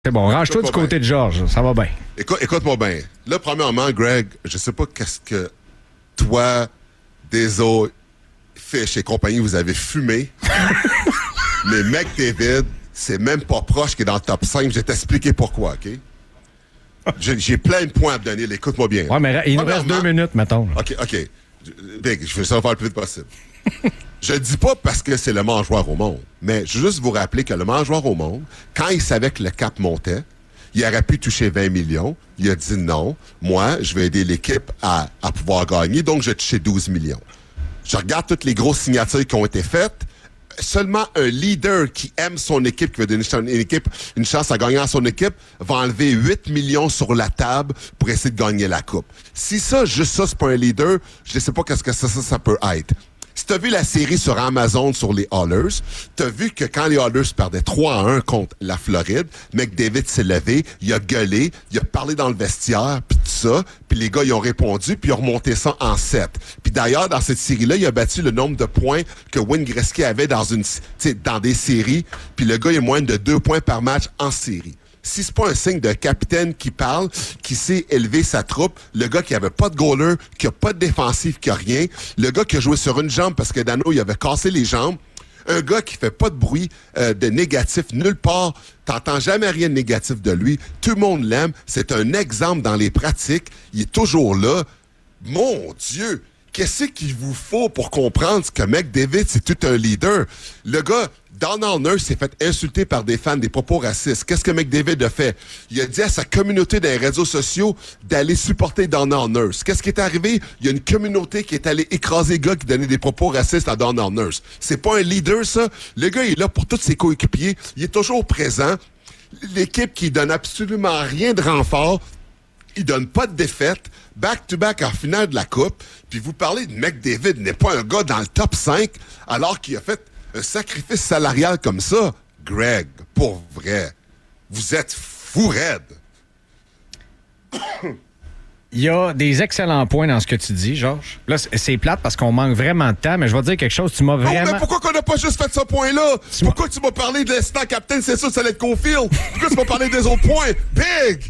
C'est bon, range-toi du côté de Georges, ça va bien. Écoute-moi bien. Là, premièrement, Greg, je sais pas qu'est-ce que toi, Deso, Fish et compagnie, vous avez fumé. Mais McDavid, c'est même pas proche qu'il est dans le top 5. Je vais t'expliquer pourquoi, OK? J'ai plein de points à te donner. Là, écoute-moi bien. Ouais, mais il nous reste 2 minutes, mettons. OK. Big, je vais ça faire le plus vite possible. Je le dis pas parce que c'est le meilleur joueur au monde, mais je veux juste vous rappeler que le meilleur joueur au monde, quand il savait que le cap montait, il aurait pu toucher 20 millions. Il a dit non. Moi, je vais aider l'équipe à pouvoir gagner, donc je vais toucher 12 millions. Je regarde toutes les grosses signatures qui ont été faites. Seulement un leader qui aime son équipe, qui veut donner une chance à gagner à son équipe, va enlever 8 millions sur la table pour essayer de gagner la coupe. Si juste ça, c'est pas un leader, je ne sais pas qu'est-ce que ça peut être. Si tu as vu la série sur Amazon sur les Oilers, tu as vu que quand les Oilers perdaient 3-1 contre la Floride, McDavid s'est levé, il a gueulé, il a parlé dans le vestiaire, puis tout ça, puis les gars, ils ont répondu, puis ils ont remonté ça en 7. Puis d'ailleurs, dans cette série-là, il a battu le nombre de points que Wayne Gretzky avait dans des séries, puis le gars, il a moins de 2 points par match en série. Si c'est pas un signe d'un capitaine qui parle, qui sait élever sa troupe, le gars qui avait pas de goaler, qui a pas de défensif, qui a rien, le gars qui a joué sur une jambe parce que Dano, il avait cassé les jambes, un gars qui fait pas de bruit de négatif nulle part, t'entends jamais rien de négatif de lui, tout le monde l'aime, c'est un exemple dans les pratiques, il est toujours là. Mon Dieu! Qu'est-ce qu'il vous faut pour comprendre que McDavid, c'est tout un leader? Le gars, Donald Nurse s'est fait insulter par des fans, des propos racistes. Qu'est-ce que McDavid a fait? Il a dit à sa communauté des réseaux sociaux d'aller supporter Donald Nurse. Qu'est-ce qui est arrivé? Il y a une communauté qui est allée écraser le gars qui donnait des propos racistes à Donald Nurse. C'est pas un leader, ça? Le gars, il est là pour tous ses coéquipiers. Il est toujours présent. L'équipe qui donne absolument rien de renfort, il donne pas de défaite, back-to-back en finale de la Coupe, puis vous parlez de McDavid, n'est pas un gars dans le top 5, alors qu'il a fait un sacrifice salarial comme ça. Greg, pour vrai, vous êtes fou raide. Il y a des excellents points dans ce que tu dis, Georges. Là, c'est plate parce qu'on manque vraiment de temps, mais je vais te dire quelque chose. Tu m'as vraiment... Non, mais pourquoi qu'on n'a pas juste fait ce point-là? Pourquoi tu m'as parlé de l'instant captain? C'est sûr que ça allait être Caulfield. Pourquoi tu m'as parlé des autres points? Big!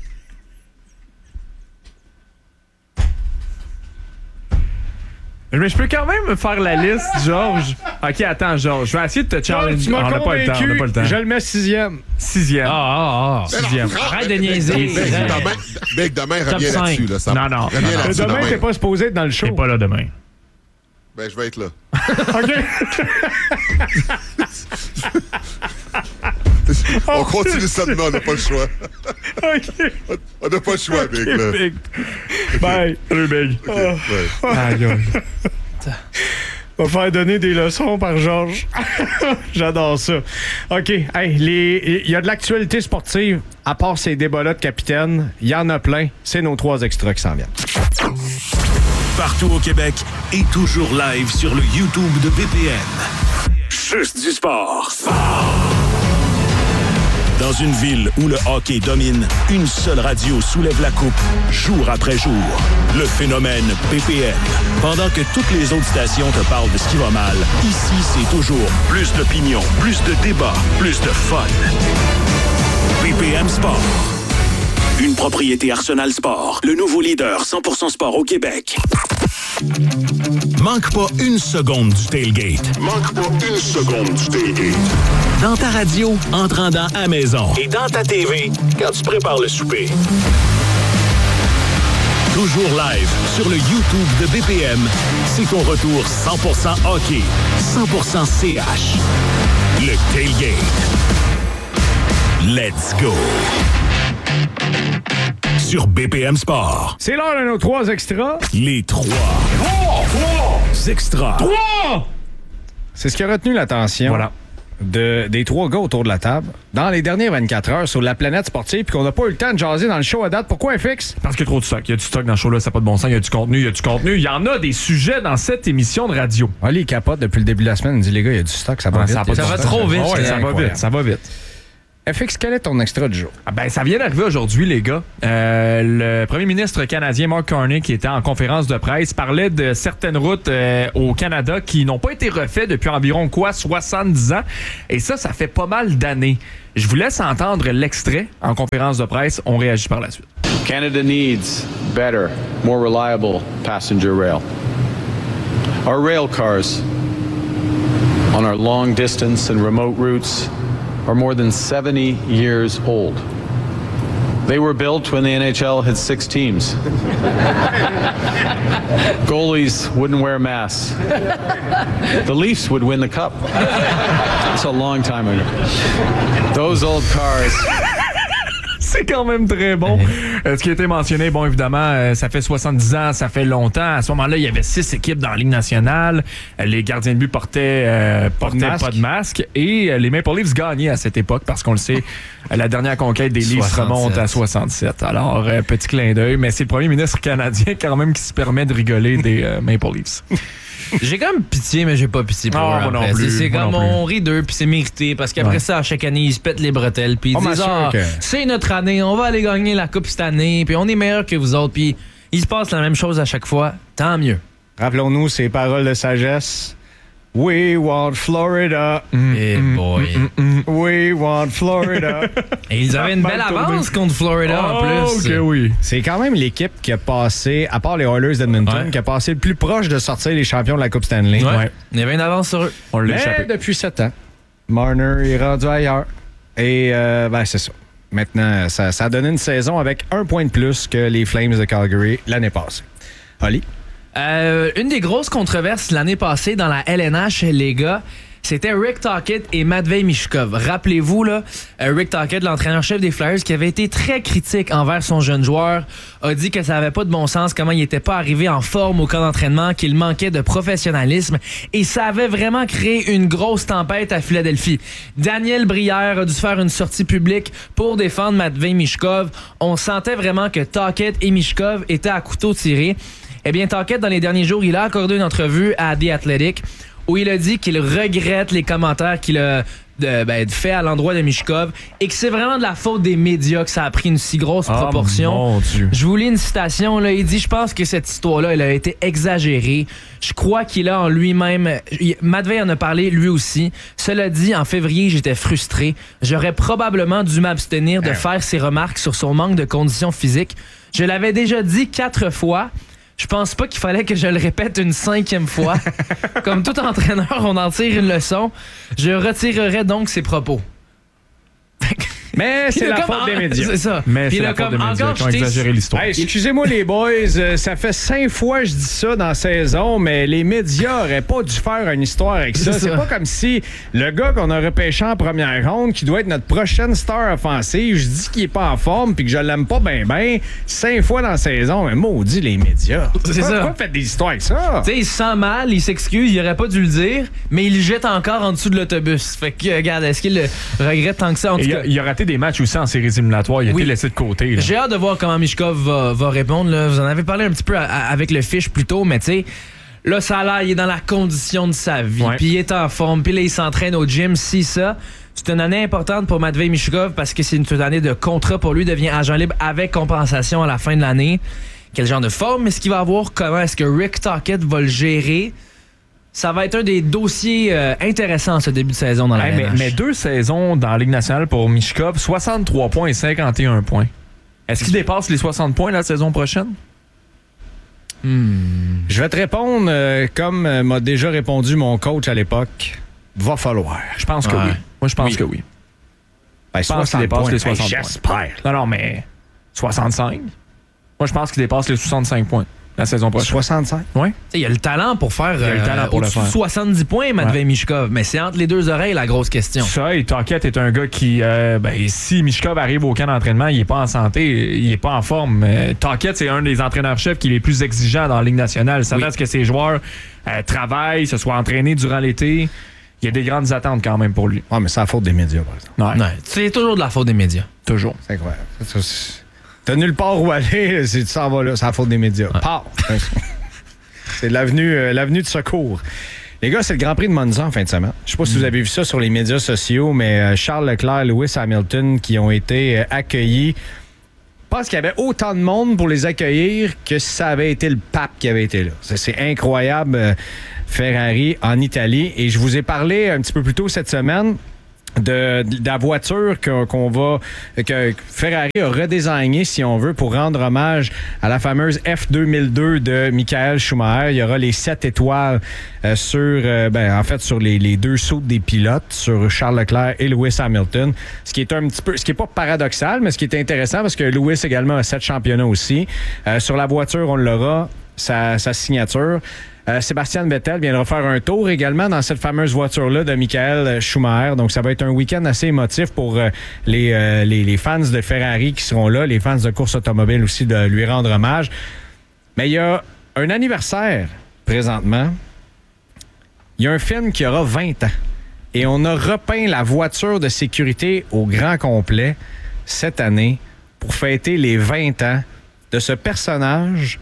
Mais je peux quand même faire la liste, Georges. OK, attends, Georges. Je vais essayer de te challenger. Tu m'as on n'a pas le temps, on n'a pas le temps. Je le mets 6e. 6e. Sixième. Arrête de niaiser. Big, demain, reviens là-dessus. Là, ça, non. Reviens là-dessus Demain, t'es pas supposé être dans le show. T'es pas là demain. Ben, je vais être là. OK. On continue ça demain, on n'a pas le choix. OK. On n'a pas le choix, Big. Là. Big. Bye. Salut, Big. Ouais. Aïe, aïe. Va faire donner des leçons par Georges. J'adore ça. OK. Hey, il y a de l'actualité sportive. À part ces débats-là de capitaine, il y en a plein. C'est nos 3 extras qui s'en viennent. Partout au Québec et toujours live sur le YouTube de BPM. Juste du sport. Dans une ville où le hockey domine, une seule radio soulève la coupe, jour après jour. Le phénomène BPM. Pendant que toutes les autres stations te parlent de ce qui va mal, ici, c'est toujours plus d'opinion, plus de débats, plus de fun. BPM Sport. Une propriété Arsenal Sport, le nouveau leader 100% sport au Québec. Manque pas une seconde du tailgate. Dans ta radio, en te rendant à maison. Et dans ta TV, quand tu prépares le souper. Toujours live sur le YouTube de BPM. C'est ton retour 100% hockey, 100% CH. Le tailgate. Let's go. Sur BPM Sport. C'est l'heure de nos 3 extras. Les 3 extras. 3! C'est ce qui a retenu l'attention. Voilà. Des 3 gars autour de la table dans les dernières 24 heures sur la planète sportive puis qu'on n'a pas eu le temps de jaser dans le show à date. Pourquoi, FX? Parce qu'il y a trop de stock. Il y a du stock dans le show-là, ça n'a pas de bon sens. Il y a du contenu. Il y en a des sujets dans cette émission de radio. Ali, il capote depuis le début de la semaine. Il dit, les gars, il y a du stock, ça va vite. Ça va trop vite. Ouais, ça va vite. FX, quel est ton extra du jour? Ah ben, ça vient d'arriver aujourd'hui, les gars. Le premier ministre canadien Mark Carney, qui était en conférence de presse, parlait de certaines routes au Canada qui n'ont pas été refaites depuis environ 70 ans. Et ça fait pas mal d'années. Je vous laisse entendre l'extrait en conférence de presse. On réagit par la suite. Canada needs better, more reliable passenger rail. Our rail cars on our long distance and remote routes are more than 70 years old. They were built when the NHL had 6 teams. Goalies wouldn't wear masks. The Leafs would win the cup. That's a long time ago. Those old cars... C'est quand même très bon. Ce qui a été mentionné, bon, évidemment, ça fait 70 ans, ça fait longtemps. À ce moment-là, il y avait 6 équipes dans la Ligue nationale. Les gardiens de but portaient pas de masque. Et les Maple Leafs gagnaient à cette époque parce qu'on le sait, la dernière conquête des Leafs remonte à 67. Alors, petit clin d'œil. Mais c'est le premier ministre canadien quand même qui se permet de rigoler des Maple Leafs. J'ai quand même pitié, mais j'ai pas pitié pour eux. Moi non plus. C'est comme on rit d'eux, puis c'est mérité, parce qu'après ça, à chaque année, ils se pètent les bretelles, puis ils disent c'est notre année, on va aller gagner la coupe cette année, puis on est meilleur que vous autres, puis il se passe la même chose à chaque fois, tant mieux. Rappelons-nous ces paroles de sagesse. We want Florida. Boy. We want Florida. Et ils avaient une belle avance contre Florida en plus. OK, oui. C'est quand même l'équipe qui a passé, à part les Oilers d'Edmonton, qui a passé le plus proche de sortir les champions de la Coupe Stanley. Ouais. Il y avait une avance sur eux. On l'a Mais échappé. depuis 7 ans, Marner est rendu ailleurs. Et c'est ça. Maintenant, ça a donné une saison avec 1 point de plus que les Flames de Calgary l'année passée. Oli? Une des grosses controverses l'année passée dans la LNH, les gars, c'était Rick Tocchet et Matvei Michkov. Rappelez-vous, là, Rick Tocchet, l'entraîneur-chef des Flyers, qui avait été très critique envers son jeune joueur, a dit que ça n'avait pas de bon sens, comment il n'était pas arrivé en forme au camp d'entraînement, qu'il manquait de professionnalisme, et ça avait vraiment créé une grosse tempête à Philadelphie. Daniel Brière a dû faire une sortie publique pour défendre Matvei Michkov. On sentait vraiment que Tocchet et Michkov étaient à couteau tiré. Eh bien, Tocchet, dans les derniers jours, il a accordé une entrevue à The Athletic où il a dit qu'il regrette les commentaires qu'il a fait à l'endroit de Michkov et que c'est vraiment de la faute des médias que ça a pris une si grosse proportion. Mon Dieu. Je vous lis une citation, là. Il dit « Je pense que cette histoire-là, elle a été exagérée. Je crois qu'il a en lui-même... » Matvei en a parlé lui aussi. Cela dit, en février, j'étais frustré. J'aurais probablement dû m'abstenir de faire ces remarques sur son manque de conditions physiques. Je l'avais déjà dit 4 fois. Je pense pas qu'il fallait que je le répète une 5e fois. Comme tout entraîneur, on en tire une leçon. Je retirerai donc ses propos. Mais c'est la faute des médias. C'est ça. Mais c'est la faute des médias qui ont exagéré l'histoire. Hey, excusez-moi les boys, ça fait 5 fois que je dis ça dans la saison, mais les médias auraient pas dû faire une histoire avec ça. C'est pas comme si le gars qu'on a repêché en première ronde, qui doit être notre prochaine star offensive, je dis qu'il est pas en forme puis que je l'aime pas ben 5 fois dans la saison, mais maudit les médias. C'est ça. Pourquoi faites des histoires avec ça? Tu sais, il se sent mal, il s'excuse, il aurait pas dû le dire, mais il le jette encore en dessous de l'autobus. Fait que, regarde, est-ce qu'il le regrette tant que ça? En tout cas, il a raté des matchs aussi en séries éliminatoires. Il a été laissé de côté. Là. J'ai hâte de voir comment Michkov va répondre. Là. Vous en avez parlé un petit peu avec le fiche plus tôt, mais tu sais, là, ça a l'air, il est dans la condition de sa vie. Puis il est en forme, puis là, il s'entraîne au gym, ça. C'est une année importante pour Matvei Michkov parce que c'est une année de contrat pour lui, devient agent libre avec compensation à la fin de l'année. Quel genre de forme est-ce qu'il va avoir? Comment est-ce que Rick Tocchet va le gérer? Ça va être un des dossiers intéressants ce début de saison dans la LNH. Mais 2 saisons dans la Ligue nationale pour Michkov, 63 points et 51 points. Est-ce qu'il dépasse les 60 points la saison prochaine? Je vais te répondre comme m'a déjà répondu mon coach à l'époque. Va falloir. Je pense que oui. Moi, je pense que oui. Ben, Je pense qu'il dépasse les 60 points. J'espère. Non, mais 65? Moi, je pense qu'il dépasse les 65 points la saison prochaine. 65? Oui. Il y a le talent pour faire au-dessus de 70 points, Matvei Michkov, mais c'est entre les 2 oreilles la grosse question. Ça, et Tocchet est un gars qui, si Michkov arrive au camp d'entraînement, il n'est pas en santé, il n'est pas en forme. Tocchet, c'est un des entraîneurs-chefs qui est les plus exigeants dans la Ligue nationale. Ça veut dire que ses joueurs travaillent, se soient entraînés durant l'été. Il y a des grandes attentes quand même pour lui. Ouais, mais c'est la faute des médias, par exemple. Ouais. C'est toujours de la faute des médias. Toujours. C'est incroyable. T'as nulle part où aller, tu s'en vas là, c'est la faute des médias. Pars! C'est l'avenue de secours. Les gars, c'est le Grand Prix de Monza en fin de semaine. Je sais pas si vous avez vu ça sur les médias sociaux, mais Charles Leclerc, Lewis Hamilton qui ont été accueillis. Je pense qu'il y avait autant de monde pour les accueillir que si ça avait été le pape qui avait été là. C'est incroyable, Ferrari en Italie. Et je vous ai parlé un petit peu plus tôt cette semaine de la voiture que Ferrari a redésignée, si on veut, pour rendre hommage à la fameuse F2002 de Michael Schumacher. Il y aura les 7 étoiles sur les deux sauts des pilotes, sur Charles Leclerc et Lewis Hamilton. Ce qui est pas paradoxal, mais ce qui est intéressant parce que Lewis également a 7 championnats aussi. Sur la voiture, on l'aura, sa signature. Sébastien Vettel viendra faire un tour également dans cette fameuse voiture-là de Michael Schumacher. Donc, ça va être un week-end assez émotif pour les fans de Ferrari qui seront là, les fans de course automobile aussi, de lui rendre hommage. Mais il y a un anniversaire présentement. Il y a un film qui aura 20 ans. Et on a repeint la voiture de sécurité au grand complet cette année pour fêter les 20 ans de ce personnage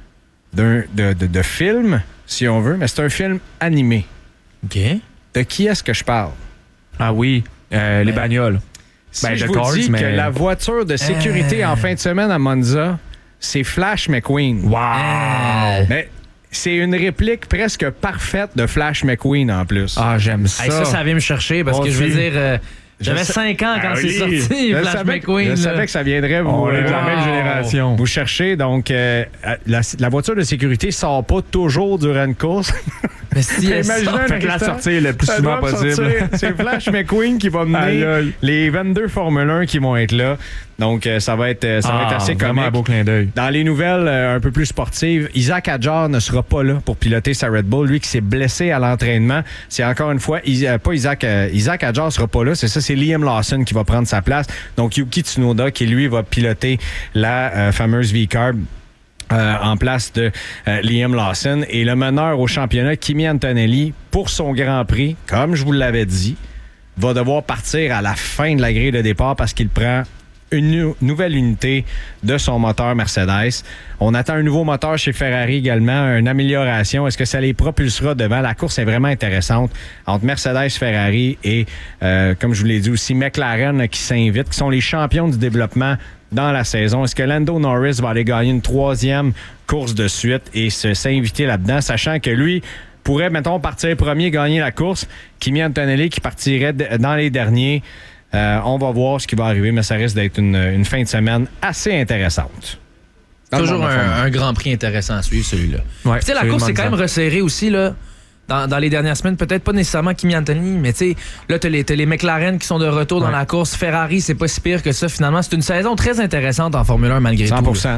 de film, si on veut, mais c'est un film animé. OK. De qui est-ce que je parle? Ah oui, les bagnoles. Si je vous dis que la voiture de sécurité en fin de semaine à Monza, c'est Flash McQueen. Wow! Mais c'est une réplique presque parfaite de Flash McQueen en plus. Ah, j'aime ça. Hey, ça vient me chercher parce que je veux dire... J'avais 5 ans quand c'est sorti, Flash McQueen. Je savais que ça viendrait. On est de la même génération. Vous cherchez, donc la voiture de sécurité sort pas toujours durant une course. Mais si elle Imaginez fait que la sortir le plus souvent possible. C'est Flash McQueen qui va mener les 22 Formule 1 qui vont être là. Donc, ça va être assez comique. Un beau clin d'œil. Dans les nouvelles un peu plus sportives, Isaac Hadjar ne sera pas là pour piloter sa Red Bull. Lui qui s'est blessé à l'entraînement. C'est encore une fois, pas Isaac Hadjar ne sera pas là. C'est Liam Lawson qui va prendre sa place. Donc, Yuki Tsunoda qui, lui, va piloter la fameuse V-Carb. En place de Liam Lawson. Et le meneur au championnat, Kimi Antonelli, pour son Grand Prix, comme je vous l'avais dit, va devoir partir à la fin de la grille de départ parce qu'il prend une nouvelle unité de son moteur Mercedes. On attend un nouveau moteur chez Ferrari également, une amélioration. Est-ce que ça les propulsera devant? La course est vraiment intéressante entre Mercedes, Ferrari et, comme je vous l'ai dit aussi, McLaren qui s'invite, qui sont les champions du développement dans la saison. Est-ce que Lando Norris va aller gagner une 3e course de suite et s'inviter là-dedans, sachant que lui pourrait, mettons, partir premier, gagner la course. Kimi Antonelli qui partirait dans les derniers. On va voir ce qui va arriver, mais ça risque d'être une fin de semaine assez intéressante. Toujours un Grand Prix intéressant à suivre, celui-là. Ouais, tu sais, la course est quand même resserrée aussi, là. Dans les dernières semaines, peut-être pas nécessairement Kimi Antonelli, mais tu sais, là, t'as les McLaren qui sont de retour dans la course. Ferrari, c'est pas si pire que ça, finalement. C'est une saison très intéressante en Formule 1, malgré 100%. tout. 100%.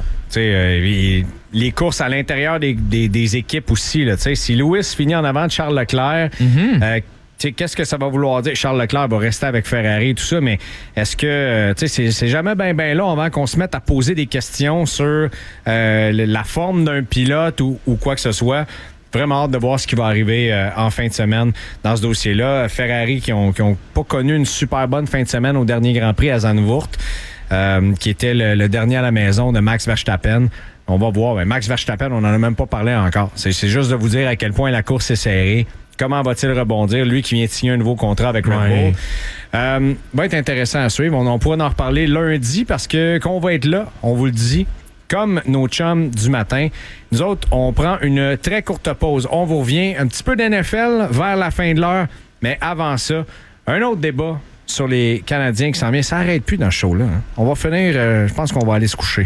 Les courses à l'intérieur des équipes aussi, là. Si Lewis finit en avant de Charles Leclerc, qu'est-ce que ça va vouloir dire? Charles Leclerc va rester avec Ferrari et tout ça, mais est-ce que, c'est jamais bien long avant qu'on se mette à poser des questions sur la forme d'un pilote ou quoi que ce soit. Vraiment hâte de voir ce qui va arriver en fin de semaine dans ce dossier-là. Ferrari qui ont pas connu une super bonne fin de semaine au dernier Grand Prix à Zandvoort, qui était le dernier à la maison de Max Verstappen. On va voir. Ben, Max Verstappen, on n'en a même pas parlé encore. C'est juste de vous dire à quel point la course est serrée. Comment va-t-il rebondir? Lui qui vient de signer un nouveau contrat avec Red Bull. Va être intéressant à suivre. On pourra en reparler lundi parce que qu'on va être là, on vous le dit, comme nos chums du matin. Nous autres, on prend une très courte pause. On vous revient un petit peu d'NFL vers la fin de l'heure. Mais avant ça, un autre débat sur les Canadiens qui s'en vient. Ça n'arrête plus dans ce show-là. Hein. On va finir, je pense qu'on va aller se coucher.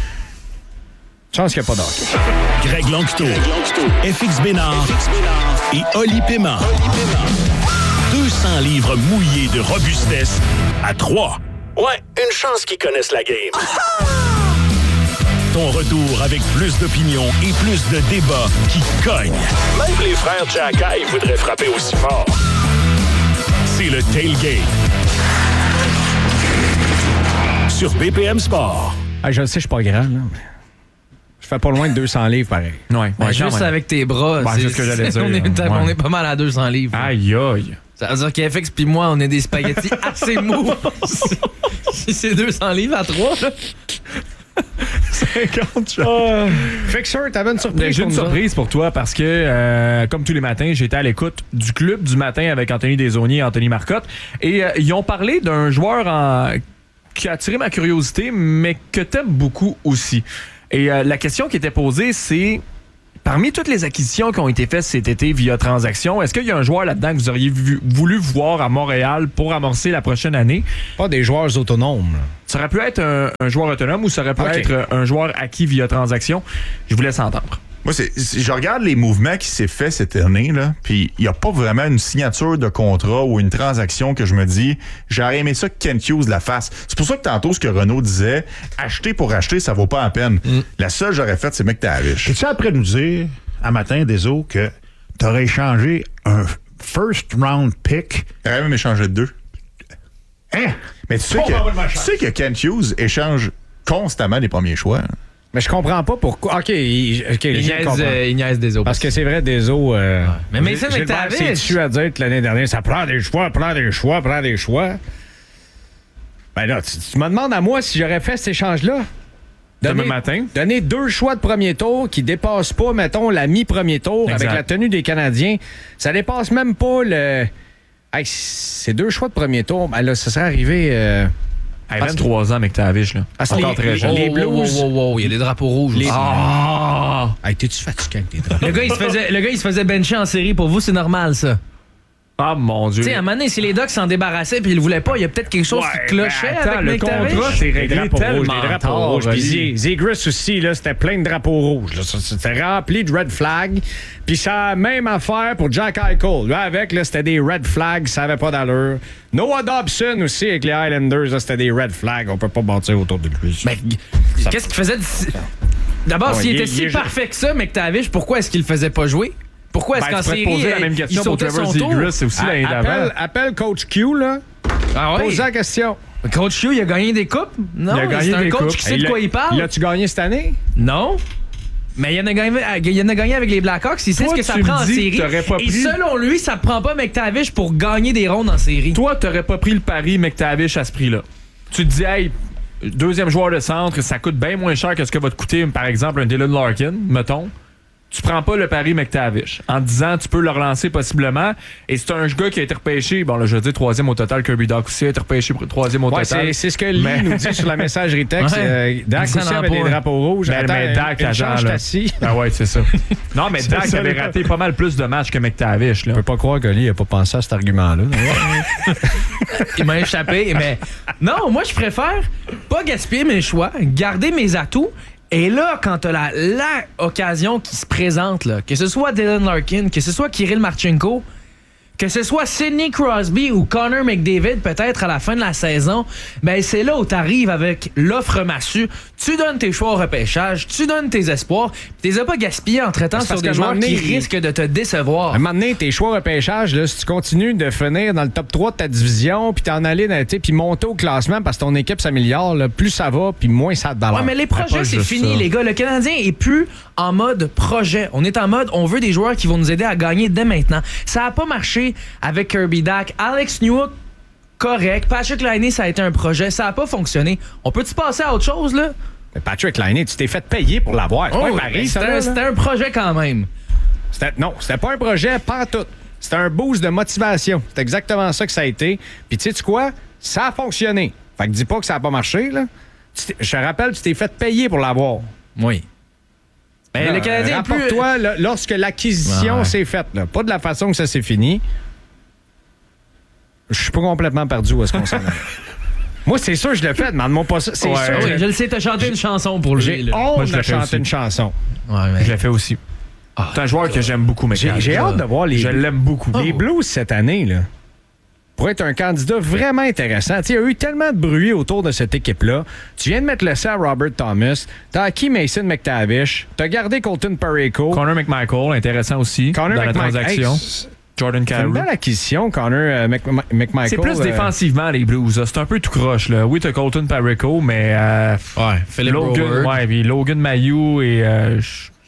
Chance qu'il n'y a pas d'hockey. Greg Lanctot, FX Bénard et Oli Paiement. 200 livres mouillés de robustesse à 3. Ouais, une chance qu'ils connaissent la game. Ton retour avec plus d'opinion et plus de débats qui cognent. Même les frères Jackay voudraient frapper aussi fort. C'est le Tailgate. Sur BPM Sport. Je le sais, je suis pas grand, là. Je fais pas loin de 200 livres, pareil. Ouais, juste avec tes bras. C'est ce que j'allais dire. On est pas mal à 200 livres. Aïe, aïe. Ça veut dire qu'FX puis moi, on est des spaghettis assez mous. Si c'est 200 livres à 3, là. 50. Fixer, t'avais une surprise. J'ai une surprise pour toi parce que, comme tous les matins, j'étais à l'écoute du club du matin avec Anthony Desaulniers et Anthony Marcotte. Et ils ont parlé d'un joueur qui a attiré ma curiosité, mais que t'aimes beaucoup aussi. Et la question qui était posée, c'est... Parmi toutes les acquisitions qui ont été faites cet été via transaction, est-ce qu'il y a un joueur là-dedans que vous auriez voulu voir à Montréal pour amorcer la prochaine année? Pas des joueurs autonomes. Là. Ça aurait pu être un joueur autonome ou ça aurait pu être un joueur acquis via transaction? Je vous laisse entendre. Moi, je regarde les mouvements qui s'est fait cette année, là, puis il n'y a pas vraiment une signature de contrat ou une transaction que je me dis, j'aurais aimé ça que Kent Hughes la fasse. C'est pour ça que tantôt, ce que Renaud disait, acheter pour acheter, ça vaut pas la peine. La seule que j'aurais faite, c'est McTavish. Es-tu après nous dire, à matin, Deso, que tu aurais échangé un first round pick? J'aurais même échangé 2. Hein? Mais tu sais que Kent Hughes échange constamment les premiers choix. Hein? Mais je comprends pas pourquoi. OK, il niaise des eaux. Parce que c'est vrai, des eaux... Mais Mason McTavish... C'est dessus à dire que l'année dernière, ça prend des choix. Ben là, tu me demandes à moi si j'aurais fait cet échange-là. Demain matin. Donner 2 choix de premier tour qui dépassent pas, mettons, la mi-premier tour avec la tenue des Canadiens. Ça dépasse même pas le... Hey, c'est 2 choix de premier tour. Ben là, ça serait arrivé... 23 ans, McTavish, là. Encore très jeune. Les Blues. Il y a des drapeaux rouges. Hey, t'es-tu fatigué avec tes drapeaux? Le gars, il se faisait bencher en série. Pour vous, c'est normal, ça. Ah, mon Dieu. Tu sais, à un moment donné, si les Ducks s'en débarrassaient puis ils le voulaient pas, il y a peut-être quelque chose qui clochait avec le contrat, c'est réglé tellement des drapeaux rouges. Puis Zegras aussi, là, c'était plein de drapeaux rouges. Là. C'était rempli de red flags. Puis ça a même affaire pour Jack Eichel. Là, avec, là, c'était des red flags, ça avait pas d'allure. Noah Dobson aussi, avec les Highlanders, là, c'était des red flags. On peut pas bâtir autour de lui. Mais qu'est-ce qu'il faisait? D'abord, s'il était si parfait que ça, McTavish, pourquoi est-ce qu'il le faisait pas jouer? Pourquoi est-ce qu'en série, poser la même question pour Trevor Zegras, c'est aussi l'année d'avant. Appelle Coach Q, là. Pose la question. Coach Q, il a gagné des coupes? Non, c'est un coach qui sait de quoi il parle. L'as-tu gagné cette année? Non. Mais il en a gagné avec les Blackhawks. Il sait ce que ça prend en série. Et selon lui, ça prend pas McTavish pour gagner des rondes en série. Toi, t'aurais pas pris le pari McTavish à ce prix-là. Tu te dis, hey, deuxième joueur de centre, ça coûte bien moins cher que ce que va te coûter, par exemple, un Dylan Larkin, mettons. Tu prends pas le pari McTavish en disant tu peux le relancer possiblement. Et c'est un gars qui a été repêché. Bon, là, je dis 3e au total. Kirby Dach aussi a été repêché pour 3e au total. C'est ce que Lee nous dit sur la messagerie texte. Dach aussi avait des drapeaux rouges. Mais Dach, Ah ouais, c'est ça. Non, mais Dach avait raté pas mal plus de matchs que McTavish. Je peux pas croire que Lee n'a pas pensé à cet argument-là. Il m'a échappé. Mais non, moi, je préfère pas gaspiller mes choix, garder mes atouts. Et là, quand t'as la occasion qui se présente, là, que ce soit Dylan Larkin, que ce soit Kirill Marchenko, que ce soit Sidney Crosby ou Connor McDavid peut-être à la fin de la saison, ben c'est là où t'arrives avec l'offre massue. Tu donnes tes choix au repêchage, tu donnes tes espoirs, tu les as pas gaspillés en traitant sur des joueurs qui risquent de te décevoir. À un moment donné, tes choix au repêchage, là, si tu continues de finir dans le top 3 de ta division, puis t'en aller puis monter au classement parce que ton équipe s'améliore, là, plus ça va, puis moins ça te balance. Ouais, mais les projets, c'est fini, les gars. Le Canadien est plus en mode projet. On est en mode, on veut des joueurs qui vont nous aider à gagner dès maintenant. Ça a pas marché avec Kirby Dach. Alex Newhook, correct. Patrick Laine, ça a été un projet. Ça a pas fonctionné. On peut-tu passer à autre chose, là? Mais Patrick Laine, tu t'es fait payer pour l'avoir. C'était un projet quand même. Non, c'était pas un projet, pas tout. C'était un boost de motivation. C'est exactement ça que ça a été. Puis tu sais quoi? Ça a fonctionné. Fait que dis pas que ça a pas marché, là. Je te rappelle, tu t'es fait payer pour l'avoir. Oui. Mais le Canadien rapporte-toi lorsque l'acquisition s'est faite, là. Pas de la façon que ça s'est fini. Je suis pas complètement perdu où est-ce qu'on s'en est. Moi, c'est sûr, je l'ai fait. Demande-moi pas ça. C'est sûr. Oui, je le sais, t'as chanté une chanson pour lui. J'ai honte de chanter une chanson. Ouais, mais... Je l'ai fait aussi. C'est un joueur que j'aime beaucoup, mais j'ai hâte de voir les... Je l'aime beaucoup. Les Blues cette année, là, pour être un candidat vraiment intéressant. Il y a eu tellement de bruit autour de cette équipe-là. Tu viens de mettre l'essai à Robert Thomas. T'as acquis Mason McTavish. T'as gardé Colton Parayko. Connor McMichael, intéressant aussi dans la transaction. Jordan Kyrou. C'est une belle acquisition, Connor McMichael. C'est plus défensivement, les Blues. C'est un peu tout croche. Là. Oui, t'as Colton Parayko, mais... Philip Logan, Roberts. Puis Logan Mailloux et...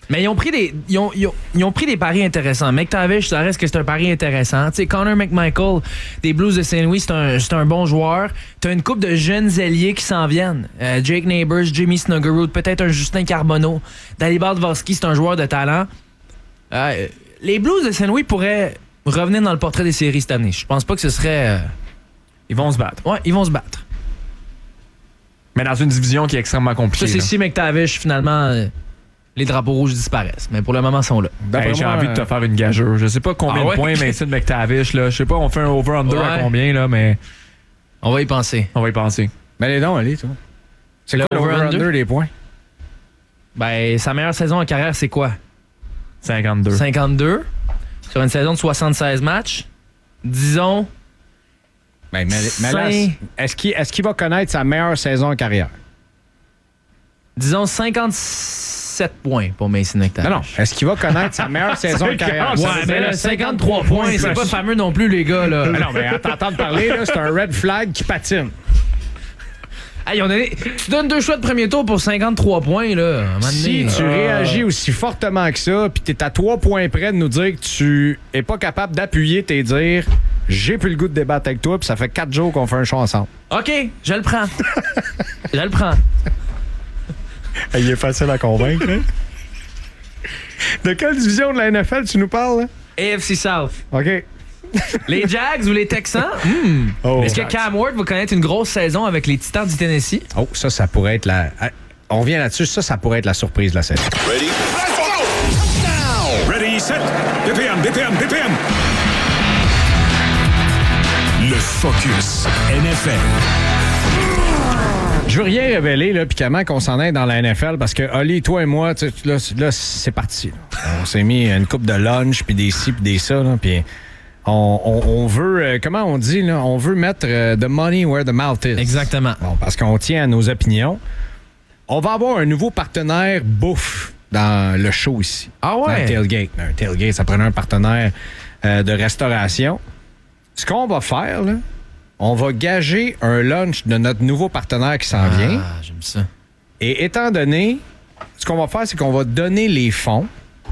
Mais ils ont pris des paris intéressants. McTavish, ça reste que c'est un pari intéressant. Tu sais, Connor McMichael des Blues de Saint-Louis, c'est un bon joueur. T'as une couple de jeunes ailiers qui s'en viennent. Jake Neighbors, Jimmy Snuggerud, peut-être un Justin Carbonneau. Dalibor Dvorsky, c'est un joueur de talent. Les Blues de Saint-Louis pourraient revenir dans le portrait des séries cette année. Je pense pas que ce serait... Ils vont se battre. Ouais, ils vont se battre. Mais dans une division qui est extrêmement compliquée. Ça, c'est si McTavish, finalement... les drapeaux rouges disparaissent. Mais pour le moment, ils sont là. J'ai envie de te faire une gageure. Je sais pas combien de points Mason McTavish. Là. Je sais pas, on fait un over-under à combien, là, mais... On va y penser. Ben les dons, allez, toi. C'est quoi l'over-under des points? Ben, sa meilleure saison en carrière, c'est quoi? 52. 52. Sur une saison de 76 matchs. Disons... Ben, mais là, est-ce qu'il va connaître sa meilleure saison en carrière? Disons 57 points pour Mason McTavish. Non. Est-ce qu'il va connaître sa meilleure saison en carrière? Ouais, mais là, 53 points, c'est pas fameux non plus, les gars. Là. Non, mais à t'entendre parler, là, c'est un red flag qui patine. Hey, tu donnes 2 choix de premier tour pour 53 points, là. Si tu réagis aussi fortement que ça, puis t'es à 3 points près de nous dire que tu es pas capable d'appuyer tes dires, j'ai plus le goût de débattre avec toi, puis ça fait 4 jours qu'on fait un show ensemble. OK, je le prends. Je le prends. Il est facile à convaincre, hein? De quelle division de la NFL tu nous parles, là? AFC South. OK. Les Jags ou les Texans? Est-ce que Cam Ward va connaître une grosse saison avec les Titans du Tennessee? Oh, ça pourrait être la... On revient là-dessus, ça pourrait être la surprise de la saison. Ready? Ready, set, BPM. Le Focus NFL. Je veux rien révéler, là, puis comment qu'on s'en aille dans la NFL, parce que Oli, toi et moi, là c'est parti. Là. On s'est mis une coupe de lunch, puis des ci, puis des ça, puis on veut, comment on dit, là, on veut mettre the money where the mouth is. Exactement. Bon, parce qu'on tient à nos opinions. On va avoir un nouveau partenaire bouffe dans le show ici. Ah ouais? Un tailgate, ça prenait un partenaire de restauration. Ce qu'on va faire, là, on va gager un lunch de notre nouveau partenaire qui s'en vient. Ah, j'aime ça. Et étant donné, ce qu'on va faire, c'est qu'on va donner les fonds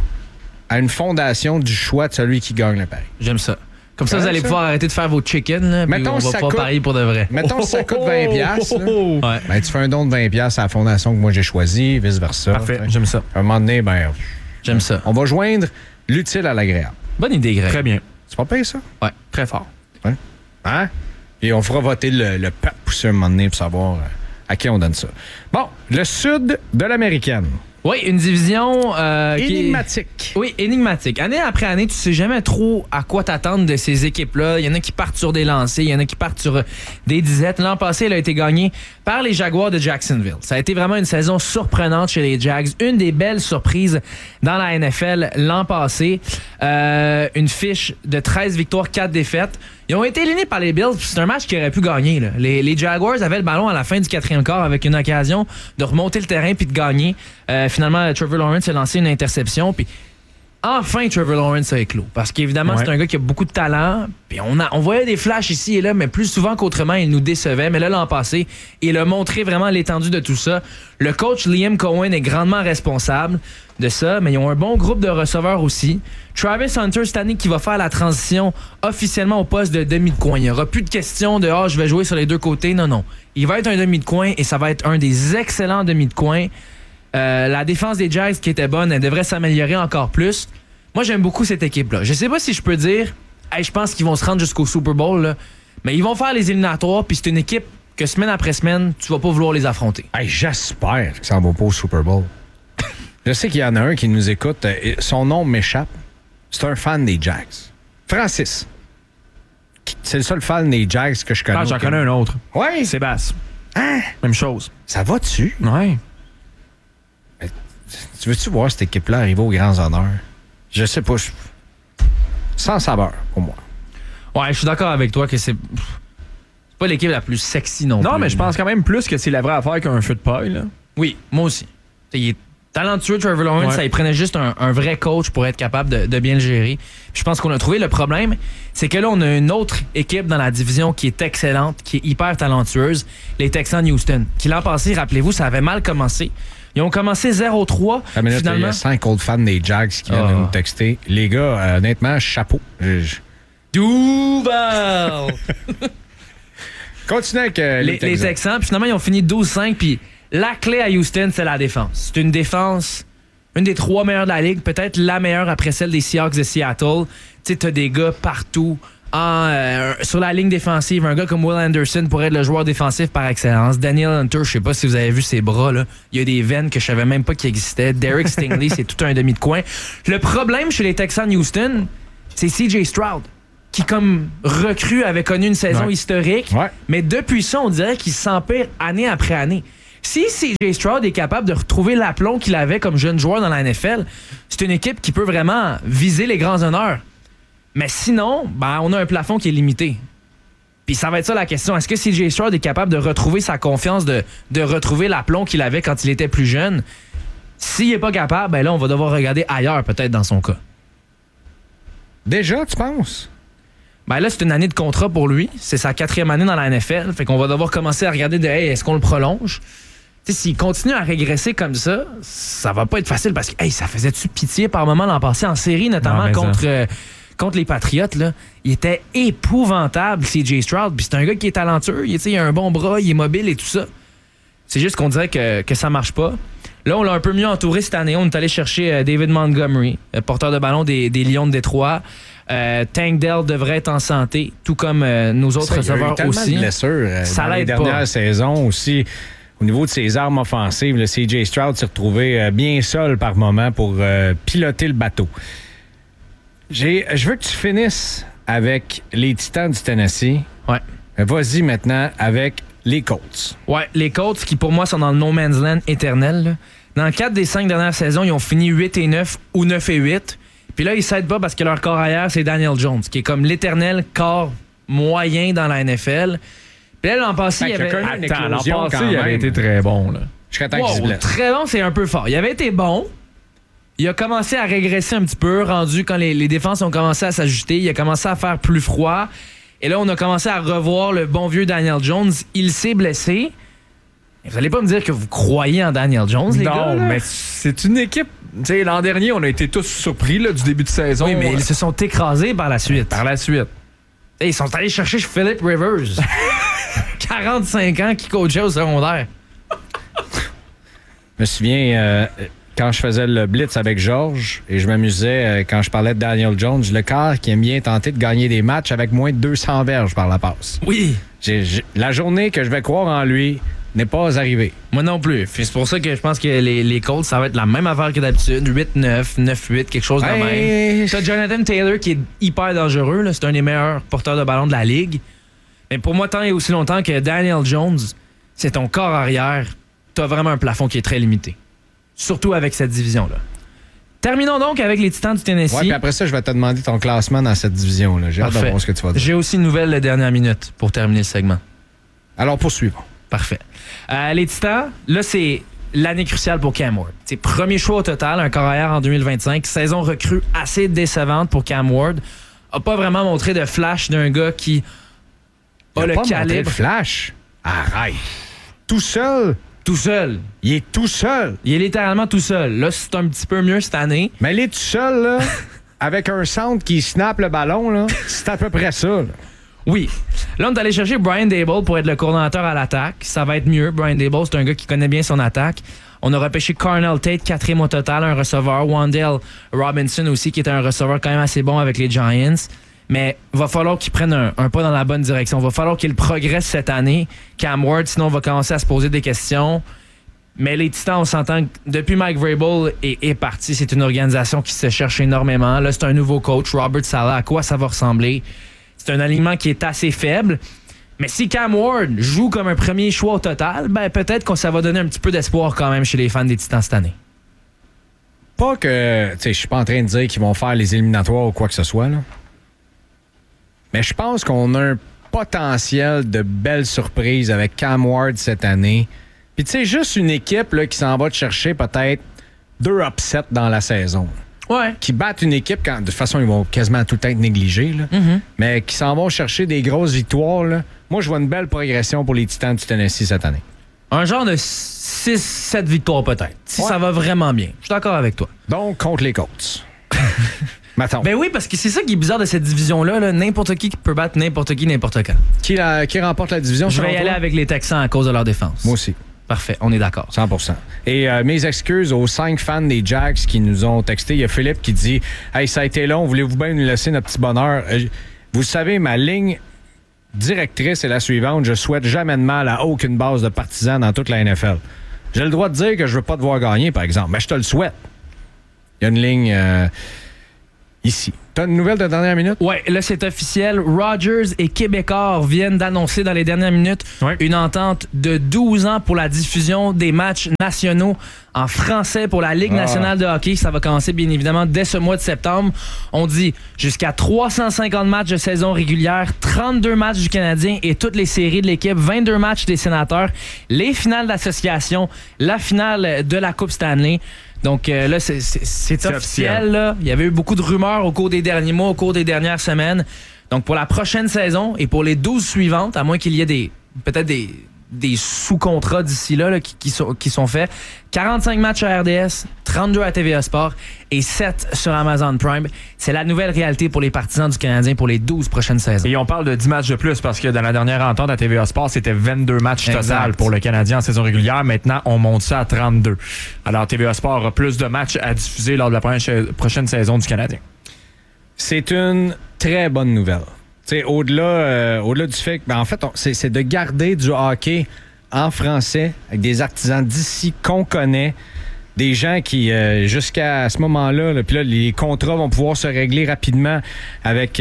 à une fondation du choix de celui qui gagne le pari. J'aime ça. Comme ça, vous allez pouvoir arrêter de faire vos chickens, là, puis on va pouvoir parier pour de vrai. Mettons que ça coûte 20$. Ouais. Ben, tu fais un don de 20$ à la fondation que moi j'ai choisie, vice-versa. Parfait, j'aime ça. À un moment donné, ben... J'aime ça. On va joindre l'utile à l'agréable. Bonne idée, Greg. Très bien. C'est pas pire, ça? Ouais, très fort. Ouais. Hein? Et on fera voter le peuple aussi un moment donné pour savoir à qui on donne ça. Bon, le sud de l'américaine. Oui, une division... énigmatique. Oui, énigmatique. Année après année, tu sais jamais trop à quoi t'attendre de ces équipes-là. Il y en a qui partent sur des lancers, il y en a qui partent sur des disettes. L'an passé, elle a été gagnée par les Jaguars de Jacksonville. Ça a été vraiment une saison surprenante chez les Jags. Une des belles surprises dans la NFL l'an passé. Une fiche de 13 victoires, 4 défaites. Ils ont été éliminés par les Bills, c'est un match qu'ils auraient pu gagner. Là. Les Jaguars avaient le ballon à la fin du 4e quart avec une occasion de remonter le terrain puis de gagner. Finalement, Trevor Lawrence a lancé une interception. Puis enfin, Trevor Lawrence a éclos. Parce qu'évidemment, c'est un gars qui a beaucoup de talent. Puis on voyait des flashs ici et là, mais plus souvent qu'autrement, il nous décevait. Mais là, l'an passé, il a montré vraiment l'étendue de tout ça. Le coach Liam Cohen est grandement responsable de ça, mais ils ont un bon groupe de receveurs aussi. Travis Hunter, cette année, qui va faire la transition officiellement au poste de demi de coin. Il n'y aura plus de question de « Ah, je vais jouer sur les deux côtés ». Non. Il va être un demi de coin et ça va être un des excellents demi de coin. La défense des Jags, qui était bonne, elle devrait s'améliorer encore plus. Moi, j'aime beaucoup cette équipe-là. Je sais pas si je peux dire « je pense qu'ils vont se rendre jusqu'au Super Bowl là. », mais ils vont faire les éliminatoires, puis c'est une équipe que semaine après semaine, tu vas pas vouloir les affronter. J'espère que ça en va pas au Super Bowl. Je sais qu'il y en a un qui nous écoute. Son nom m'échappe. C'est un fan des Jags. Francis. C'est le seul fan des Jags que je connais. Ah, j'en connais un autre. Oui? Sébastien. Hein? Même chose. Ça va-tu? Ouais. Tu veux-tu voir cette équipe-là arriver aux grands honneurs? Je sais pas. Sans saveur, pour moi. Ouais, je suis d'accord avec toi que c'est pas l'équipe la plus sexy non plus. Non, mais je pense quand même plus que c'est la vraie affaire qu'un feu de paille. Là. Oui, moi aussi. Il est talentueux, Trevor Lawrence. Ça, il prenait juste un vrai coach pour être capable de bien le gérer. Puis je pense qu'on a trouvé le problème. C'est que là, on a une autre équipe dans la division qui est excellente, qui est hyper talentueuse, les Texans de Houston. Qui l'an passé, rappelez-vous, ça avait mal commencé. Ils ont commencé 0-3. Il y Finalement, a 5 old fans des Jags qui viennent de nous texter. Les gars, honnêtement, chapeau. Duval! Continue avec les Texans. Puis finalement, ils ont fini 12-5. Puis la clé à Houston, c'est la défense. C'est une défense, une des 3 meilleures de la ligue, peut-être la meilleure après celle des Seahawks de Seattle. Tu sais, t'as des gars partout. Sur la ligne défensive, un gars comme Will Anderson pourrait être le joueur défensif par excellence. Daniel Hunter, je sais pas si vous avez vu ses bras, là. Il y a des veines que je savais même pas qu'il existait. Derek Stingley, c'est tout un demi de coin. Le problème chez les Texans Houston, c'est CJ Stroud, qui, comme recrue, avait connu une saison historique. Ouais. Mais depuis ça, on dirait qu'il s'empire année après année. Si CJ Stroud est capable de retrouver l'aplomb qu'il avait comme jeune joueur dans la NFL, c'est une équipe qui peut vraiment viser les grands honneurs. Mais sinon, on a un plafond qui est limité. Puis ça va être ça la question. Est-ce que CJ Stroud est capable de retrouver sa confiance, de retrouver l'aplomb qu'il avait quand il était plus jeune? S'il n'est pas capable, là, on va devoir regarder ailleurs, peut-être, dans son cas. Déjà, tu penses? Là, c'est une année de contrat pour lui. C'est sa 4e année dans la NFL. Fait qu'on va devoir commencer à regarder est-ce qu'on le prolonge? T'sais, s'il continue à régresser comme ça, ça va pas être facile parce que ça faisait-tu pitié par moment l'an passé en série, notamment contre les Patriotes, là. Il était épouvantable, CJ Stroud. Puis c'est un gars qui est talentueux. Il a un bon bras, il est mobile et tout ça. C'est juste qu'on dirait que ça marche pas. Là, on l'a un peu mieux entouré cette année. On est allé chercher David Montgomery, porteur de ballon des Lions de Détroit. Tank Dell devrait être en santé, tout comme nos autres receveurs aussi. Il y a eu tellement de blessures dans les dernières saisons aussi. Au niveau de ses armes offensives, le CJ Stroud s'est retrouvé bien seul par moment pour piloter le bateau. Je veux que tu finisses avec les Titans du Tennessee. Ouais. Vas-y maintenant avec les Colts. Ouais, les Colts qui pour moi sont dans le no man's land éternel. Là. Dans 4 des 5 dernières saisons, ils ont fini 8-9 ou 9-8. Puis là, ils s'aident pas parce que leur corps arrière, c'est Daniel Jones, qui est comme l'éternel corps moyen dans la NFL. Puis là, l'an passé, il avait été très bon. Là. Jusqu'à temps qu'il se blesse. Très bon, c'est un peu fort. Il avait été bon. Il a commencé à régresser un petit peu, rendu quand les défenses ont commencé à s'ajuster. Il a commencé à faire plus froid. Et là, on a commencé à revoir le bon vieux Daniel Jones. Il s'est blessé. Vous allez pas me dire que vous croyez en Daniel Jones, les gars? Non, mais c'est une équipe... T'sais, l'an dernier, on a été tous surpris là, du début de saison. Oui, mais ils se sont écrasés par la suite. Ils sont allés chercher Philip Rivers. 45 ans qui coachait au secondaire. Je me souviens... quand je faisais le blitz avec Georges et je m'amusais quand je parlais de Daniel Jones, le quart qui aime bien tenter de gagner des matchs avec moins de 200 verges par la passe. Oui. La journée que je vais croire en lui n'est pas arrivée. Moi non plus. C'est pour ça que je pense que les Colts, ça va être la même affaire que d'habitude. 8-9, 9-8, quelque chose de même. T'as Jonathan Taylor qui est hyper dangereux. Là. C'est un des meilleurs porteurs de ballon de la ligue. Mais pour moi, tant et aussi longtemps que Daniel Jones, c'est ton corps arrière, t'as vraiment un plafond qui est très limité. Surtout avec cette division-là. Terminons donc avec les Titans du Tennessee. Ouais, puis après ça, je vais te demander ton classement dans cette division-là. J'ai hâte de voir ce que tu vas dire. J'ai aussi une nouvelle de dernière minute pour terminer le segment. Alors, poursuivons. Parfait. Les Titans, là, c'est l'année cruciale pour Cam Ward. C'est premier choix au total, un corps arrière en 2025. Saison recrue assez décevante pour Cam Ward. A pas vraiment montré de flash d'un gars qui a le calibre. De flash? Arrête. Tout seul? Tout seul. Il est tout seul. Il est littéralement tout seul. Là, c'est un petit peu mieux cette année. Mais il est tout seul, là, avec un centre qui snap le ballon, là. C'est à peu près ça, là. Oui. Là, on est allé chercher Brian Daboll pour être le coordonnateur à l'attaque. Ça va être mieux. Brian Daboll, c'est un gars qui connaît bien son attaque. On a repêché Carnell Tate, 4e au total, un receveur. Wan'Dale Robinson aussi, qui est un receveur quand même assez bon avec les Giants. Mais il va falloir qu'il prenne un pas dans la bonne direction. Il va falloir qu'il progresse cette année, Cam Ward, sinon on va commencer à se poser des questions. Mais les Titans, on s'entend que depuis Mike Vrabel est parti, c'est une organisation qui se cherche énormément. Là, c'est un nouveau coach, Robert Saleh. À quoi ça va ressembler? C'est un alignement qui est assez faible. Mais si Cam Ward joue comme un premier choix au total, peut-être que ça va donner un petit peu d'espoir quand même chez les fans des Titans cette année. Pas que... Tu sais, je suis pas en train de dire qu'ils vont faire les éliminatoires ou quoi que ce soit, là. Mais je pense qu'on a un potentiel de belles surprises avec Cam Ward cette année. Puis tu sais, juste une équipe là, qui s'en va te chercher peut-être 2 upsets dans la saison. Ouais. Qui battent une équipe, quand de toute façon, ils vont quasiment tout le temps être négligés, là. Mm-hmm. Mais qui s'en vont chercher des grosses victoires. Là. Moi, je vois une belle progression pour les Titans du Tennessee cette année. Un genre de 6-7 victoires peut-être. Si ça va vraiment bien. Je suis d'accord avec toi. Donc, contre les Colts. Mettons. Ben oui, parce que c'est ça qui est bizarre de cette division-là. Là. N'importe qui peut battre n'importe qui, n'importe quand. Qui remporte la division? Je vais y aller avec les Texans à cause de leur défense. Moi aussi. Parfait, on est d'accord. 100%. Et mes excuses aux 5 fans des Jags qui nous ont texté. Il y a Philippe qui dit « Hey, ça a été long, voulez-vous bien nous laisser notre petit bonheur? Vous savez, ma ligne directrice est la suivante. Je souhaite jamais de mal à aucune base de partisans dans toute la NFL. J'ai le droit de dire que je veux pas devoir gagner, par exemple, mais je te le souhaite. » Il y a une ligne ici. T'as une nouvelle de dernière minute? Ouais, là, c'est officiel. Rogers et Québécois viennent d'annoncer dans les dernières minutes une entente de 12 ans pour la diffusion des matchs nationaux en français pour la Ligue nationale de hockey. Ça va commencer, bien évidemment, dès ce mois de septembre. On dit jusqu'à 350 matchs de saison régulière, 32 matchs du Canadien et toutes les séries de l'équipe, 22 matchs des Sénateurs, les finales d'association, la finale de la Coupe Stanley. Donc là, c'est officiel. Là. Il y avait eu beaucoup de rumeurs au cours des derniers mois, au cours des dernières semaines. Donc pour la prochaine saison et pour les 12 suivantes, à moins qu'il y ait peut-être des sous-contrats d'ici là, qui sont faits, 45 matchs à RDS, 32 à TVA Sport et 7 sur Amazon Prime. C'est la nouvelle réalité pour les partisans du Canadien pour les 12 prochaines saisons. Et on parle de 10 matchs de plus parce que dans la dernière entente à TVA Sport, c'était 22 matchs total pour le Canadien en saison régulière. Maintenant, on monte ça à 32. Alors, TVA Sport aura plus de matchs à diffuser lors de la prochaine saison du Canadien. C'est une très bonne nouvelle. T'sais, au-delà du fait que, en fait, c'est de garder du hockey en français avec des artisans d'ici qu'on connaît, des gens qui, jusqu'à ce moment-là, puis là, les contrats vont pouvoir se régler rapidement avec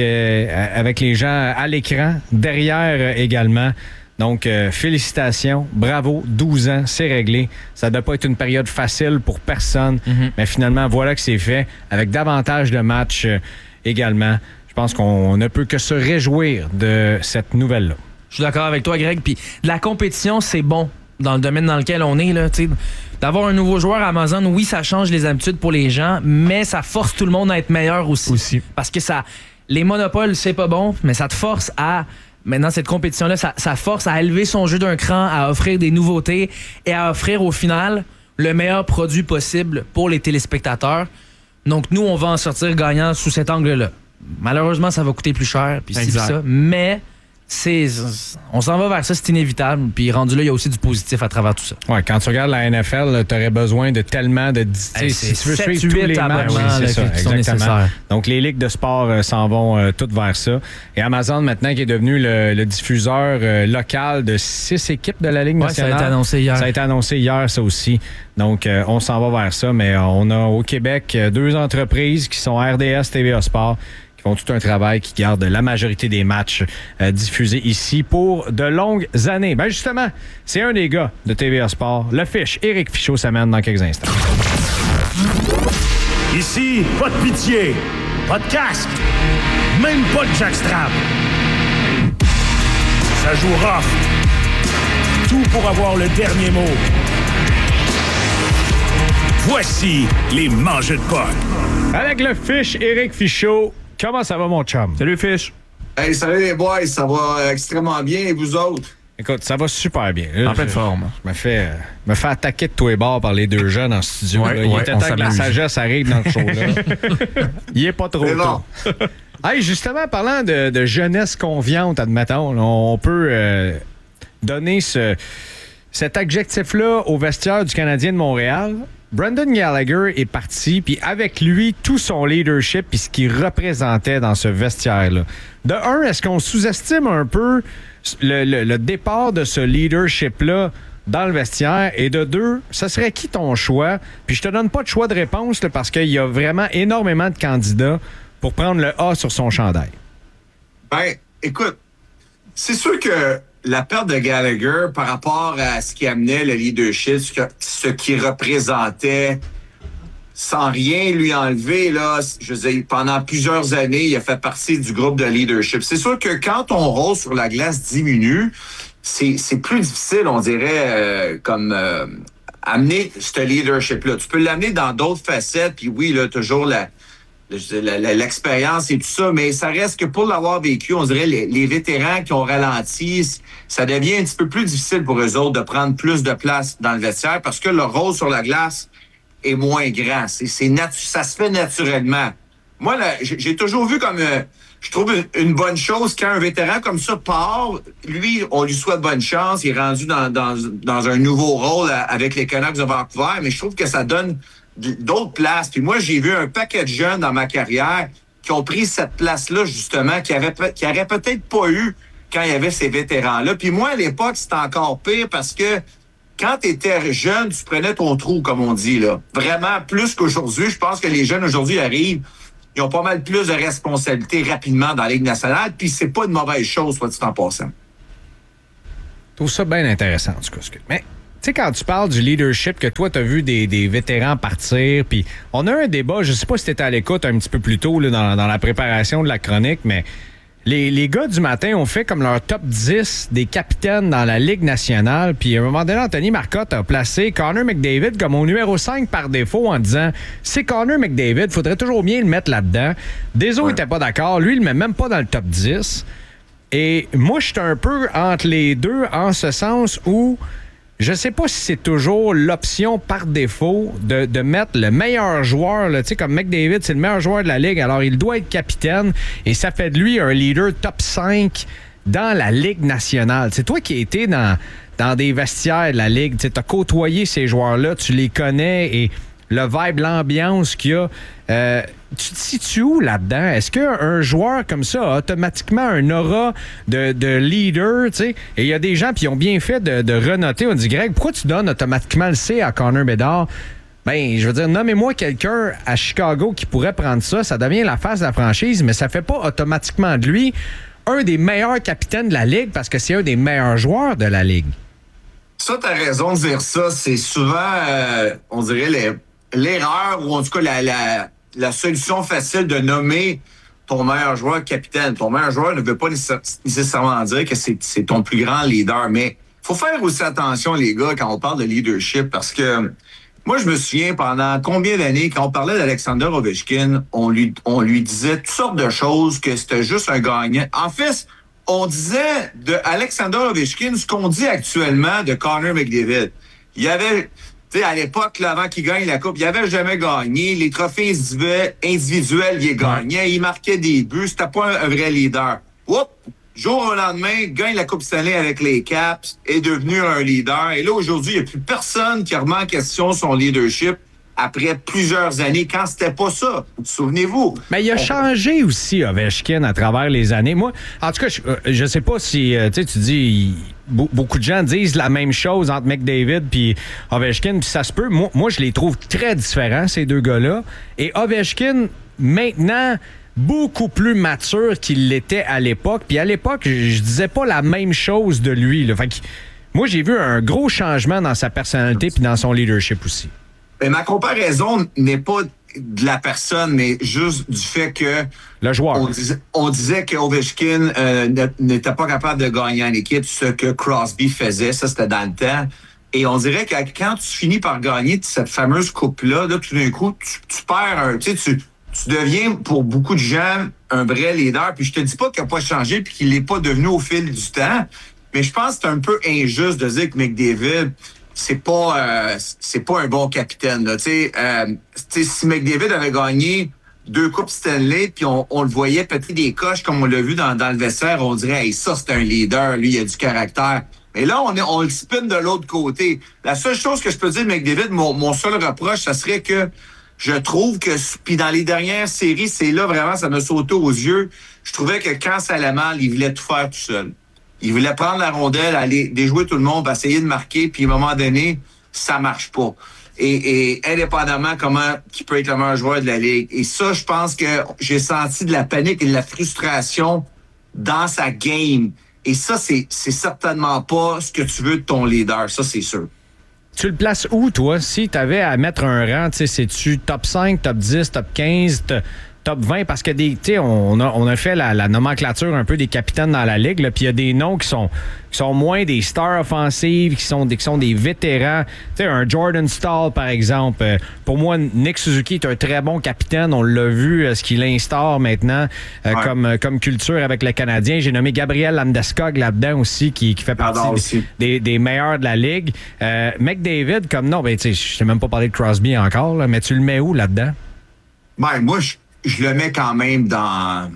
les gens à l'écran, derrière également. Donc, félicitations, bravo, 12 ans, c'est réglé. Ça ne doit pas être une période facile pour personne, mais finalement, voilà que c'est fait, avec davantage de matchs également. Je pense qu'on ne peut que se réjouir de cette nouvelle-là. Je suis d'accord avec toi, Greg. Puis la compétition, c'est bon dans le domaine dans lequel on est. Là, d'avoir un nouveau joueur à Amazon, oui, ça change les habitudes pour les gens, mais ça force tout le monde à être meilleur aussi. Parce que les monopoles, c'est pas bon, mais ça te force à... Maintenant, cette compétition-là, ça force à élever son jeu d'un cran, à offrir des nouveautés et à offrir au final le meilleur produit possible pour les téléspectateurs. Donc, nous, on va en sortir gagnant sous cet angle-là. Malheureusement, ça va coûter plus cher, puis c'est ça. Mais on s'en va vers ça, c'est inévitable. Puis rendu là, il y a aussi du positif à travers tout ça. Ouais, quand tu regardes la NFL, tu aurais besoin de tellement de... si tu veux suivre tous les matchs, c'est ça, exactement. Donc, les ligues de sport s'en vont toutes vers ça. Et Amazon, maintenant, qui est devenu le diffuseur local de 6 équipes de la Ligue nationale. Ça a été annoncé hier. Ça a été annoncé hier, ça aussi. Donc, on s'en va vers ça. Mais on a au Québec 2 entreprises qui sont RDS, TVA Sport, font tout un travail qui garde la majorité des matchs diffusés ici pour de longues années. Ben justement, c'est un des gars de TVA Sport, le Fish, Éric Fichaud, s'amène dans quelques instants. Ici, pas de pitié, pas de casque, même pas de jackstrap. Ça joue rough. Tout pour avoir le dernier mot. Voici les mangeux de potes. Avec le Fish, Éric Fichaud. Comment ça va, mon chum? Salut, Fish. Hey, salut les boys, ça va extrêmement bien, et vous autres? Écoute, ça va super bien. En pleine forme. Je me fais attaquer de tous les bords par les 2 jeunes en studio. Ouais, il était temps que la sagesse arrive dans le show-là. Il est pas trop tôt. Hey, justement, parlant de jeunesse conviante, admettons, on peut donner cet adjectif-là au vestiaire du Canadien de Montréal. Brendan Gallagher est parti, puis avec lui, tout son leadership puis ce qu'il représentait dans ce vestiaire-là. De un, est-ce qu'on sous-estime un peu le départ de ce leadership-là dans le vestiaire? Et de deux, ce serait qui ton choix? Puis je te donne pas de choix de réponse là, parce qu'il y a vraiment énormément de candidats pour prendre le A sur son chandail. Ben, écoute, c'est sûr que la perte de Gallagher par rapport à ce qui amenait le leadership, ce qu'il représentait, sans rien lui enlever, là, je veux dire, pendant plusieurs années, il a fait partie du groupe de leadership. C'est sûr que quand ton rôle sur la glace diminue, c'est plus difficile, on dirait, amener ce leadership-là. Tu peux l'amener dans d'autres facettes, puis oui, là, toujours l'expérience et tout ça, mais ça reste que pour l'avoir vécu, on dirait les vétérans qui ont ralenti, ça devient un petit peu plus difficile pour eux autres de prendre plus de place dans le vestiaire parce que leur rôle sur la glace est moins grand. Ça se fait naturellement. Moi, là, j'ai toujours vu comme... je trouve une bonne chose quand un vétéran comme ça part. Lui, on lui souhaite bonne chance. Il est rendu dans un nouveau rôle avec les Canucks de Vancouver, mais je trouve que ça donne d'autres places. Puis moi, j'ai vu un paquet de jeunes dans ma carrière qui ont pris cette place-là, justement, qui auraient peut-être pas eu quand il y avait ces vétérans-là. Puis moi, à l'époque, c'était encore pire parce que quand tu étais jeune, tu prenais ton trou, comme on dit, là. Vraiment, plus qu'aujourd'hui. Je pense que les jeunes, aujourd'hui, arrivent, ils ont pas mal plus de responsabilités rapidement dans la Ligue nationale, puis c'est pas une mauvaise chose, soit dit en passant. Je trouve ça bien intéressant, en tout cas. Mais, tu sais, quand tu parles du leadership, que toi, tu as vu des vétérans partir, puis on a un débat, je sais pas si tu étais à l'écoute un petit peu plus tôt là, dans la préparation de la chronique, mais les gars du matin ont fait comme leur top 10 des capitaines dans la Ligue nationale, puis à un moment donné, Anthony Marcotte a placé Connor McDavid comme au numéro 5 par défaut en disant « C'est Connor McDavid, faudrait toujours bien le mettre là-dedans. » Deso n'était pas d'accord, lui, il le met même pas dans le top 10. Et moi, je suis un peu entre les deux en ce sens où je sais pas si c'est toujours l'option par défaut de mettre le meilleur joueur, tu sais, comme McDavid, c'est le meilleur joueur de la Ligue, alors il doit être capitaine et ça fait de lui un leader top 5 dans la Ligue nationale. C'est toi qui as été dans des vestiaires de la Ligue, tu as côtoyé ces joueurs-là, tu les connais et le vibe, l'ambiance qu'il y a. Tu te situes où là-dedans? Est-ce qu'un joueur comme ça a automatiquement un aura de leader, tu sais? Et il y a des gens qui ont bien fait de renoter. On dit, Greg, pourquoi tu donnes automatiquement le C à Connor Bedard? Ben, je veux dire, nommez-moi quelqu'un à Chicago qui pourrait prendre ça. Ça devient la face de la franchise, mais ça fait pas automatiquement de lui un des meilleurs capitaines de la Ligue parce que c'est un des meilleurs joueurs de la Ligue. Ça, t'as raison de dire ça. C'est souvent, on dirait, l'erreur ou en tout cas la solution facile de nommer ton meilleur joueur capitaine. Ton meilleur joueur ne veut pas nécessairement dire que c'est ton plus grand leader, mais faut faire aussi attention, les gars, quand on parle de leadership, parce que moi, je me souviens pendant combien d'années, quand on parlait d'Alexander Ovechkin, on lui disait toutes sortes de choses, que c'était juste un gagnant. En fait, on disait de Alexander Ovechkin ce qu'on dit actuellement de Connor McDavid. Il y avait... Tu sais, à l'époque, là, avant qu'il gagne la Coupe, il n'avait jamais gagné. Les trophées individuels, il les gagnait. Il marquait des buts. C'était pas un vrai leader. Oups! Jour au lendemain, gagne la Coupe Stanley avec les Caps, est devenu un leader. Et là, aujourd'hui, il n'y a plus personne qui remet en question son leadership après plusieurs années, quand c'était pas ça. Souvenez-vous. Mais il a changé aussi, Ovechkin, à travers les années. Moi, en tout cas, je sais pas si, tu dis, beaucoup de gens disent la même chose entre McDavid puis Ovechkin, puis ça se peut. Moi, je les trouve très différents, ces deux gars-là. Et Ovechkin, maintenant, beaucoup plus mature qu'il l'était à l'époque. Puis à l'époque, je disais pas la même chose de lui, là. Fait que, moi, j'ai vu un gros changement dans sa personnalité puis dans son leadership aussi. Mais ma comparaison n'est pas de la personne, mais juste du fait que... Le joueur. On disait que Ovechkin n'était pas capable de gagner en équipe, ce que Crosby faisait. Ça, c'était dans le temps. Et on dirait que quand tu finis par gagner cette fameuse coupe-là, là, tout d'un coup, tu perds tu deviens, pour beaucoup de gens, un vrai leader. Puis je te dis pas qu'il n'a pas changé puis qu'il n'est pas devenu au fil du temps. Mais je pense que c'est un peu injuste de dire que McDavid... c'est pas un bon capitaine. Là. Si McDavid avait gagné 2 Coupes Stanley, puis on le voyait péter des coches comme on l'a vu dans le vestiaire, on dirait hey, ça, c'est un leader, lui, il a du caractère. Mais là, on le spin de l'autre côté. La seule chose que je peux dire de McDavid, mon seul reproche, ça serait que je trouve que, puis dans les dernières séries, c'est là vraiment, ça m'a sauté aux yeux. Je trouvais que quand ça allait mal, il voulait tout faire tout seul. Il voulait prendre la rondelle, aller déjouer tout le monde, essayer de marquer, puis à un moment donné, ça marche pas. Et indépendamment comment qui peut être le meilleur joueur de la Ligue. Et ça, je pense que j'ai senti de la panique et de la frustration dans sa game. Et ça, c'est certainement pas ce que tu veux de ton leader. Ça, c'est sûr. Tu le places où, toi? Si tu avais à mettre un rang, tu sais, c'est-tu top 5, top 10, top 15? top 20 parce que on a fait la nomenclature un peu des capitaines dans la ligue, puis il y a des noms qui sont moins des stars offensives, qui sont des vétérans. Tu sais, un Jordan Staal, par exemple. Pour moi, Nick Suzuki est un très bon capitaine. On l'a vu, ce qu'il instaure maintenant comme culture avec le Canadien. J'ai nommé Gabriel Landeskog là-dedans aussi, qui fait partie des meilleurs de la ligue. McDavid, comme non, ben, tu sais, je t'ai même pas parlé de Crosby encore, là, mais tu le mets où là-dedans? Ben, moi, je le mets quand même dans...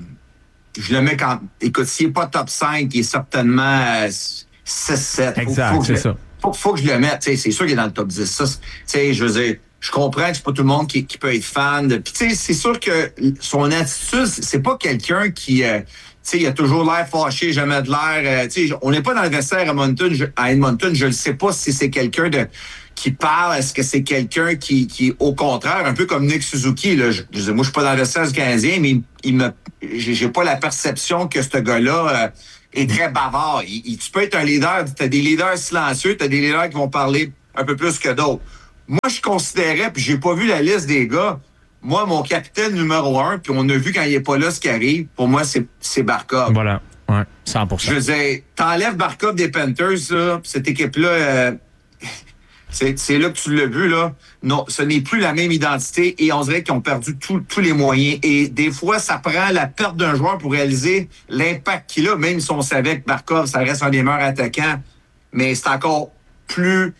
Écoute, s'il n'est pas top 5, il est certainement 6-7. Exact, c'est ça. Faut que je le mette. C'est sûr qu'il est dans le top 10. Ça, je veux dire, je comprends que c'est pas tout le monde qui peut être fan. Puis, c'est sûr que son attitude, c'est pas quelqu'un qui... il a toujours l'air fâché, jamais de l'air... on n'est pas dans le vestiaire à Edmonton. Je ne sais pas si c'est quelqu'un qui parle. Est-ce que c'est quelqu'un qui, au contraire, un peu comme Nick Suzuki, là, moi, je suis pas dans le vestiaire du Canadien, mais j'ai pas la perception que ce gars-là est très bavard. Tu peux être un leader, tu as des leaders silencieux, tu as des leaders qui vont parler un peu plus que d'autres. Moi, je considérais, puis j'ai pas vu la liste des gars, moi, mon capitaine numéro 1, puis on a vu quand il est pas là ce qui arrive, pour moi, c'est Barkov. Voilà, ouais, 100%. Je veux dire, t'enlèves Barkov des Panthers, là, cette équipe-là... C'est là que tu l'as vu, là. Non, ce n'est plus la même identité et on dirait qu'ils ont perdu tous les moyens. Et des fois, ça prend la perte d'un joueur pour réaliser l'impact qu'il a, même si on savait que Barkov, ça reste un des meilleurs attaquants. Mais c'est encore plus,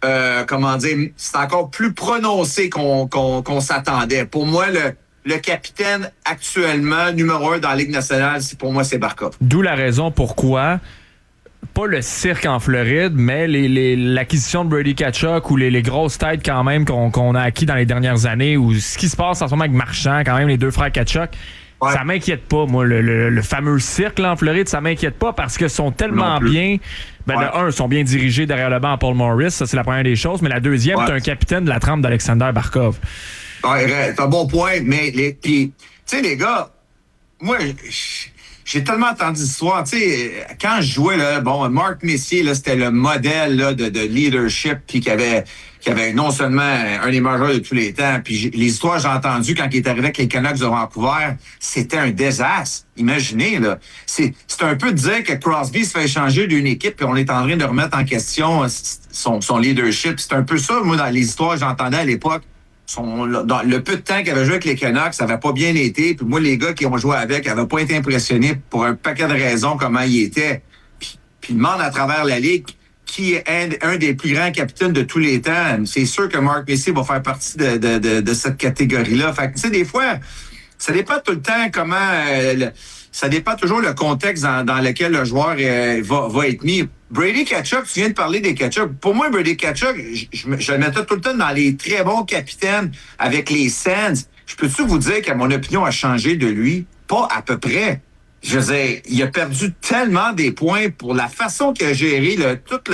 c'est encore plus prononcé qu'on s'attendait. Pour moi, le capitaine actuellement, numéro 1 dans la Ligue nationale, pour moi, c'est Barkov. D'où la raison pourquoi... Pas le cirque en Floride, mais l'acquisition de Brady Tkachuk ou les grosses têtes quand même qu'on a acquis dans les dernières années, ou ce qui se passe en ce moment avec Marchand, quand même, les deux frères Tkachuk, ça m'inquiète pas, moi. Le fameux cirque là, en Floride, ça m'inquiète pas parce qu'ils sont tellement bien. De un, ils sont bien dirigés derrière le banc à Paul Maurice, ça c'est la première des choses, mais la deuxième, t'es un capitaine de la trempe d'Alexander Barkov. Ouais, c'est un bon point, mais tu sais, les gars, moi... J'ai tellement entendu l'histoire. Tu sais, quand je jouais, là, Marc Messier, là, c'était le modèle là, de leadership, puis qui avait non seulement un des meilleurs joueurs de tous les temps, puis les histoires que j'ai entendues quand il est arrivé avec les Canucks de Vancouver, c'était un désastre. Imaginez, là. C'est un peu de dire que Crosby se fait échanger d'une équipe, puis on est en train de remettre en question son leadership. C'est un peu ça, moi, dans les histoires que j'entendais à l'époque. Dans le peu de temps qu'il avait joué avec les Canucks, ça n'avait pas bien été. Puis moi, les gars qui ont joué avec n'avaient pas été impressionnés pour un paquet de raisons comment il était. Puis demande à travers la Ligue qui est un des plus grands capitaines de tous les temps. C'est sûr que Marc Messier va faire partie de cette catégorie-là. Fait que, tu sais, des fois, ça dépend tout le temps comment... ça dépend toujours le contexte dans lequel le joueur va être mis. Brady Tkachuk, tu viens de parler des Tkachuk. Pour moi, Brady Tkachuk, je le mettais tout le temps dans les très bons capitaines avec les Sens. Je peux-tu vous dire que mon opinion a changé de lui? Pas à peu près. Je veux dire, il a perdu tellement des points pour la façon qu'il a géré toute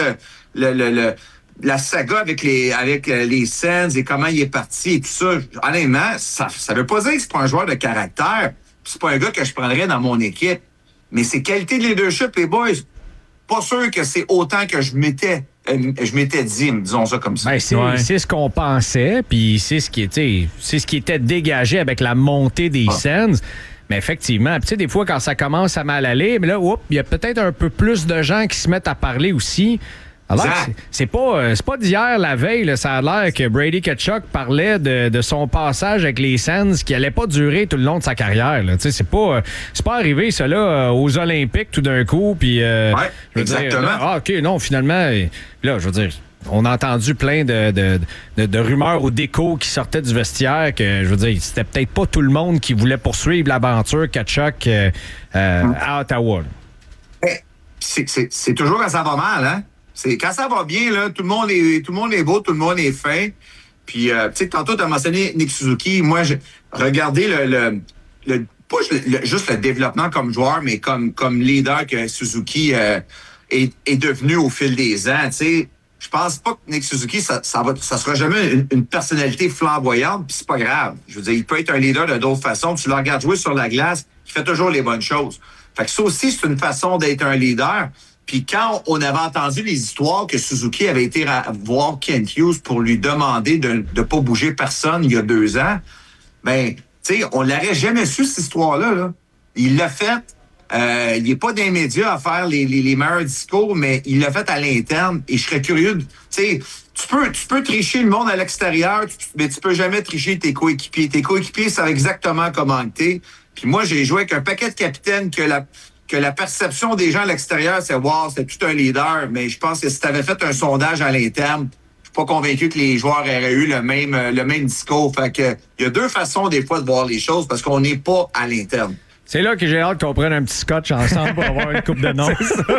la saga avec les Sens et comment il est parti et tout ça. Honnêtement, ça veut pas dire que c'est pas un joueur de caractère. C'est pas un gars que je prendrais dans mon équipe. Mais ses qualités de leadership, les boys, pas sûr que c'est autant que je m'étais dit, disons ça comme ça. Ben, c'est ce qu'on pensait, puis c'est ce qui était dégagé avec la montée des Sens. Mais effectivement, tu sais, des fois, quand ça commence à mal aller, mais là, il y a peut-être un peu plus de gens qui se mettent à parler aussi. Alors, c'est pas d'hier la veille, là, ça a l'air que Brady Tkachuk parlait de son passage avec les Sens qui allait pas durer tout le long de sa carrière. Là. C'est pas arrivé, ça, là, aux Olympiques tout d'un coup. Puis, exactement. OK, non, finalement, là, je veux dire, on a entendu plein de rumeurs ou d'échos qui sortaient du vestiaire que, je veux dire, c'était peut-être pas tout le monde qui voulait poursuivre l'aventure Tkachuk à Ottawa. C'est toujours quand ça va mal, hein? Quand ça va bien, là, tout le monde est beau, tout le monde est fin. Puis, tu sais, tantôt, tu as mentionné Nick Suzuki. Moi, regardez juste le développement comme joueur, mais comme leader que Suzuki est devenu au fil des ans. Tu sais, je pense pas que Nick Suzuki, ça sera jamais une personnalité flamboyante, puis c'est pas grave. Je veux dire, il peut être un leader de d'autres façons. Tu le regardes jouer sur la glace, il fait toujours les bonnes choses. Fait que ça aussi, c'est une façon d'être un leader. Puis quand on avait entendu les histoires que Suzuki avait été voir Kent Hughes pour lui demander de ne pas bouger personne il y a 2 ans, ben, tu Tu sais, on l'aurait jamais su, cette histoire-là. Là. Il l'a fait. Il n'est pas dans les médias à faire les meilleurs discours, mais il l'a fait à l'interne. Et je serais curieux de... Tu sais, tu peux tricher le monde à l'extérieur, mais tu peux jamais tricher tes coéquipiers. Tes coéquipiers savent exactement comment t'es. Puis moi, j'ai joué avec un paquet de capitaines que la perception des gens à l'extérieur, c'est « Wow, c'est tout un leader ». Mais je pense que si tu avais fait un sondage à l'interne, je suis pas convaincu que les joueurs auraient eu le même discours. Fait que il y a deux façons des fois de voir les choses parce qu'on n'est pas à l'interne. C'est là que j'ai hâte qu'on prenne un petit scotch ensemble pour avoir une coupe de noms.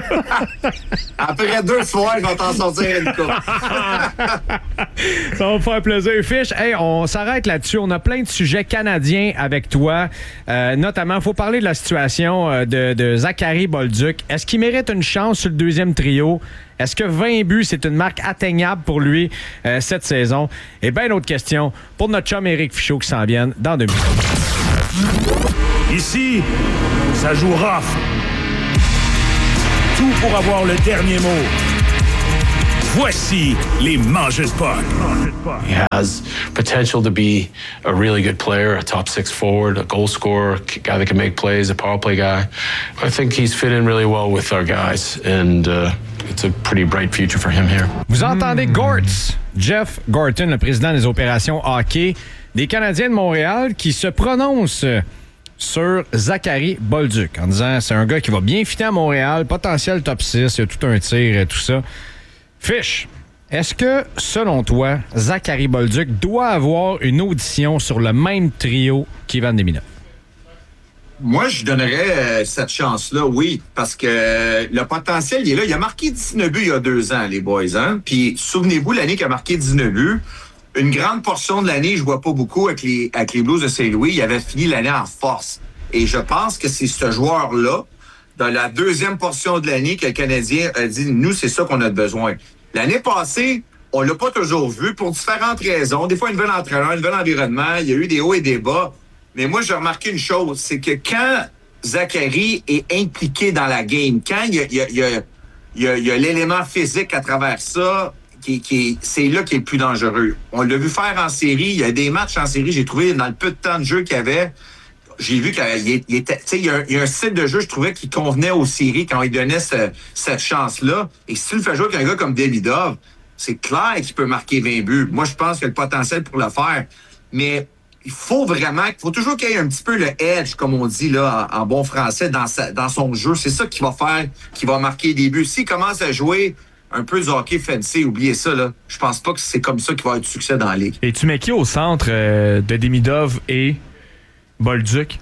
Après 2 soirs, je vais t'en sortir une coupe. Ça va me faire plaisir. Fish, hey, on s'arrête là-dessus. On a plein de sujets canadiens avec toi. Notamment, il faut parler de la situation de Zachary Bolduc. Est-ce qu'il mérite une chance sur le deuxième trio? Est-ce que 20 buts, c'est une marque atteignable pour lui cette saison? Et bien d'autres questions pour notre chum Éric Fichaud qui s'en viennent dans 2 minutes. Ici, ça joue rough. Tout pour avoir le dernier mot. Voici les mangeurs de puck. He has potential to be a really good player, a top 6 forward, a goal scorer, a guy that can make plays, a power play guy. I think he's fit in really well with our guys, and it's a pretty bright future for him here. Vous entendez Gortz, Jeff Gorton, le président des opérations hockey des Canadiens de Montréal, qui se prononce sur Zachary Bolduc en disant c'est un gars qui va bien fitter à Montréal, potentiel top 6, il y a tout un tir et tout ça. Fish, est-ce que, selon toi, Zachary Bolduc doit avoir une audition sur le même trio qu'Ivan Demina? Moi, je donnerais cette chance-là, oui, parce que le potentiel, il est là. Il a marqué 19 buts il y a 2 ans, les boys. Hein? Puis, souvenez-vous, l'année qu'il a marqué 19 buts, une grande portion de l'année, je vois pas beaucoup avec les Blues de Saint-Louis, il avait fini l'année en force. Et je pense que c'est ce joueur-là, dans la deuxième portion de l'année, que le Canadien a dit, nous, c'est ça qu'on a besoin. L'année passée, on l'a pas toujours vu pour différentes raisons. Des fois, un nouvel entraîneur, un nouvel environnement, il y a eu des hauts et des bas. Mais moi, j'ai remarqué une chose, c'est que quand Zachary est impliqué dans la game, quand il y a l'élément physique à travers ça, c'est là qu'il est le plus dangereux. On l'a vu faire en série. Il y a des matchs en série, j'ai trouvé, dans le peu de temps de jeu qu'il y avait, j'ai vu qu'il était, il y a un style de jeu, je trouvais, qui convenait aux séries quand il donnait cette chance-là. Et si tu le fais jouer avec un gars comme Demidov, c'est clair qu'il peut marquer 20 buts. Moi, je pense qu'il a le potentiel pour le faire. Mais il faut toujours qu'il y ait un petit peu le edge, comme on dit là en bon français, dans son jeu. C'est ça qui va faire, qui va marquer des buts. S'il commence à jouer un peu du hockey fancy, oubliez ça, là. Je pense pas que c'est comme ça qu'il va avoir du succès dans la ligue. Et tu mets qui au centre de Demidov et Bolduc?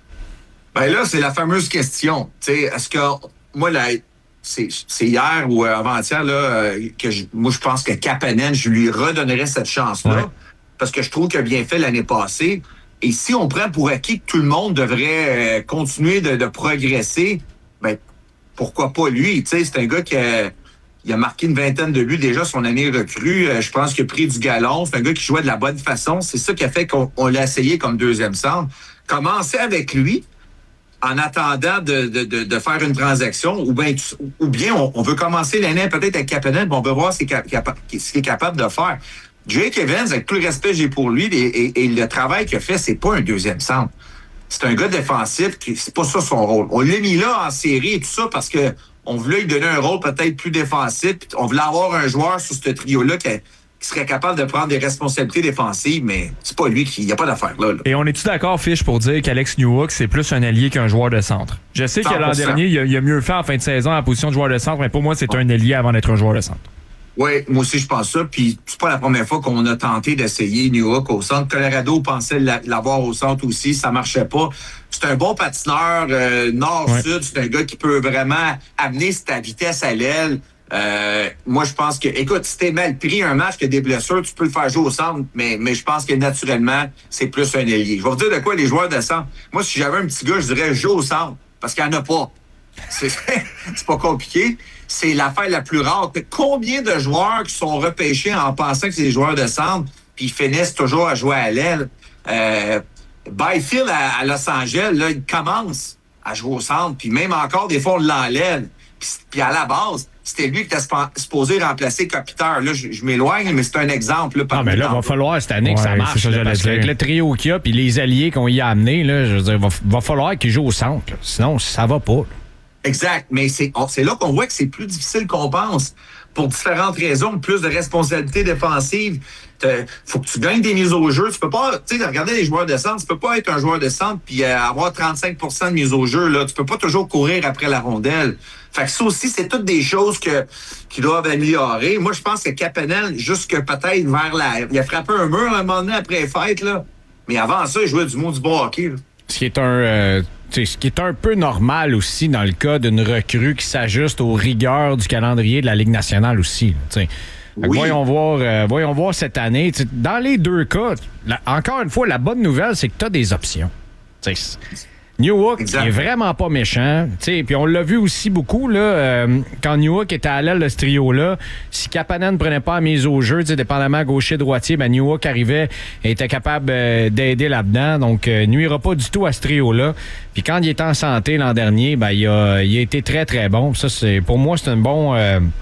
Ben là, c'est la fameuse question. Tu sais, est-ce que moi, là, c'est hier ou avant-hier là, moi, je pense que Kapanen, je lui redonnerais cette chance-là. Ouais. Parce que je trouve qu'il a bien fait l'année passée. Et si on prend pour acquis que tout le monde devrait continuer de progresser, ben pourquoi pas lui? Tu sais, c'est un gars qui il a marqué une vingtaine de buts déjà son année recrue. Je pense qu'il a pris du galon. C'est un gars qui jouait de la bonne façon. C'est ça qui a fait qu'on l'a essayé comme deuxième centre. Commencer avec lui en attendant de faire une transaction ou bien on veut commencer l'année peut-être avec Kapanen, mais on veut voir ce qu'il est capable de faire. Jake Evans, avec tout le respect que j'ai pour lui et le travail qu'il a fait, c'est pas un deuxième centre. C'est un gars défensif, c'est pas ça son rôle. On l'a mis là en série et tout ça parce que on voulait lui donner un rôle peut-être plus défensif. On voulait avoir un joueur sur ce trio-là qui serait capable de prendre des responsabilités défensives, mais c'est pas lui il n'y a pas d'affaire là. Et on est-tu d'accord, Fish, pour dire qu'Alex Newhook, c'est plus un allié qu'un joueur de centre? Je sais 100%. Que l'an dernier, il a mieux fait en fin de saison en position de joueur de centre, mais pour moi, c'est un allié avant d'être un joueur de centre. Oui, moi aussi, je pense ça. Puis, c'est pas la première fois qu'on a tenté d'essayer Newhook au centre. Colorado pensait l'avoir au centre aussi. Ça marchait pas. C'est un bon patineur nord-sud. Ouais. C'est un gars qui peut vraiment amener sa vitesse à l'aile. Moi, je pense que, écoute, si t'es mal pris un match, que des blessures, tu peux le faire jouer au centre, mais je pense que naturellement, c'est plus un ailier. Je vais vous dire de quoi les joueurs de centre. Moi, si j'avais un petit gars, je dirais joue au centre, parce qu'il n'y en a pas. C'est pas compliqué. C'est l'affaire la plus rare. Combien de joueurs qui sont repêchés en pensant que c'est des joueurs de centre, puis ils finissent toujours à jouer à l'aile? Byfield à Los Angeles, là, il commence à jouer au centre, puis même encore, des fois, on l'enlève. Puis à la base, c'était lui qui était supposé remplacer Kopitar. Là, je m'éloigne, mais c'est un exemple. Là, mais là, il va falloir cette année que ça marche. Ça, parce qu'avec le trio qu'il y a puis les alliés qu'on y a amenés, là, je veux dire, va falloir qu'ils jouent au centre. Là. Sinon, ça va pas. Là. Exact. Mais c'est là qu'on voit que c'est plus difficile qu'on pense. Pour différentes raisons, plus de responsabilités défensives. Faut que tu gagnes des mises au jeu. Tu peux pas, tu sais, regarder les joueurs de centre, tu peux pas être un joueur de centre puis avoir 35 de mises au jeu. Là. Tu peux pas toujours courir après la rondelle. Fait que ça aussi, c'est toutes des choses qui doivent améliorer. Moi, je pense que Kapanen, jusque peut-être vers il a frappé un mur à un moment donné après les fêtes, là. Mais avant ça, il jouait du bon hockey. Là. Ce qui est un peu normal aussi dans le cas d'une recrue qui s'ajuste aux rigueurs du calendrier de la Ligue nationale aussi. Oui. Voyons voir cette année. Dans les deux cas, encore une fois, la bonne nouvelle, c'est que tu as des options. Newhook est vraiment pas méchant. Puis on l'a vu aussi beaucoup là, quand Newhook était à l'aile de ce trio-là. Si Kapanen ne prenait pas la mise au jeu, dépendamment gaucher-droitier, Newhook arrivait et était capable d'aider là-dedans. Donc, nuira pas du tout à ce trio-là. Puis quand il était en santé l'an dernier, il a été très, très bon. Ça, pour moi, c'est un bon...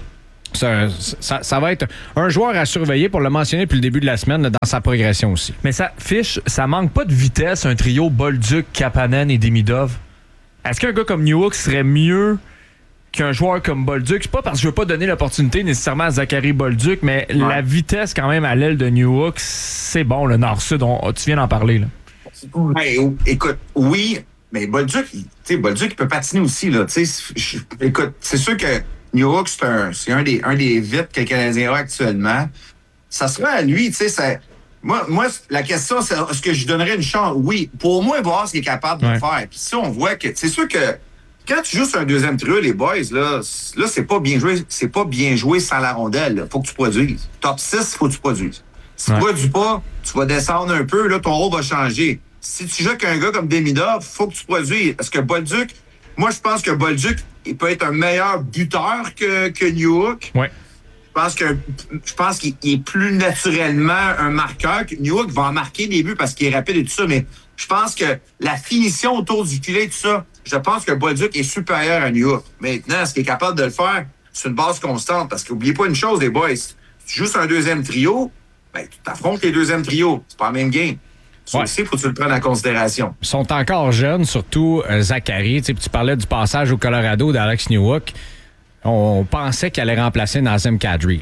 Ça va être un joueur à surveiller pour le mentionner depuis le début de la semaine là, dans sa progression aussi. Mais ça manque pas de vitesse, un trio Bolduc, Kapanen et Demidov. Est-ce qu'un gars comme Newhook serait mieux qu'un joueur comme Bolduc? C'est pas parce que je veux pas donner l'opportunité nécessairement à Zachary Bolduc, mais la vitesse quand même à l'aile de Newhook, c'est bon, le nord-sud, tu viens d'en parler. Là. Écoute, oui, mais Bolduc, il peut patiner aussi. Là, écoute, c'est sûr que Newhook, c'est un des vites que le Canadien a actuellement. Ça serait à lui, tu sais. Moi, la question, c'est est-ce que je donnerais une chance? Oui. Pour au moins voir ce qu'il est capable de faire. Puis si on voit que. C'est sûr que quand tu joues sur un deuxième trio, les boys, là c'est pas bien joué. C'est pas bien joué sans la rondelle. Là. Faut que tu produises. Top 6, faut que tu produises. Si tu produis pas, tu vas descendre un peu, là, ton rôle va changer. Si tu joues avec un gars comme Demidov, faut que tu produises. Parce que Bolduc, moi, je pense que Bolduc, il peut être un meilleur buteur que Newhook. Ouais. Je pense qu'il est plus naturellement un marqueur. Newhook va en marquer des buts parce qu'il est rapide et tout ça, mais je pense que la finition autour du filet et tout ça, je pense que Bolduc est supérieur à Newhook. Maintenant, est-ce qu'il est capable de le faire? C'est une base constante parce qu'oubliez pas une chose, les boys. Si tu joues sur un deuxième trio, tu t'affrontes les deuxièmes trios. C'est pas la même game. Ça aussi, il faut que tu le prennes en considération. Ils sont encore jeunes, surtout Zachary. Tu parlais du passage au Colorado d'Alex Newhook. On pensait qu'il allait remplacer Nazem Kadri.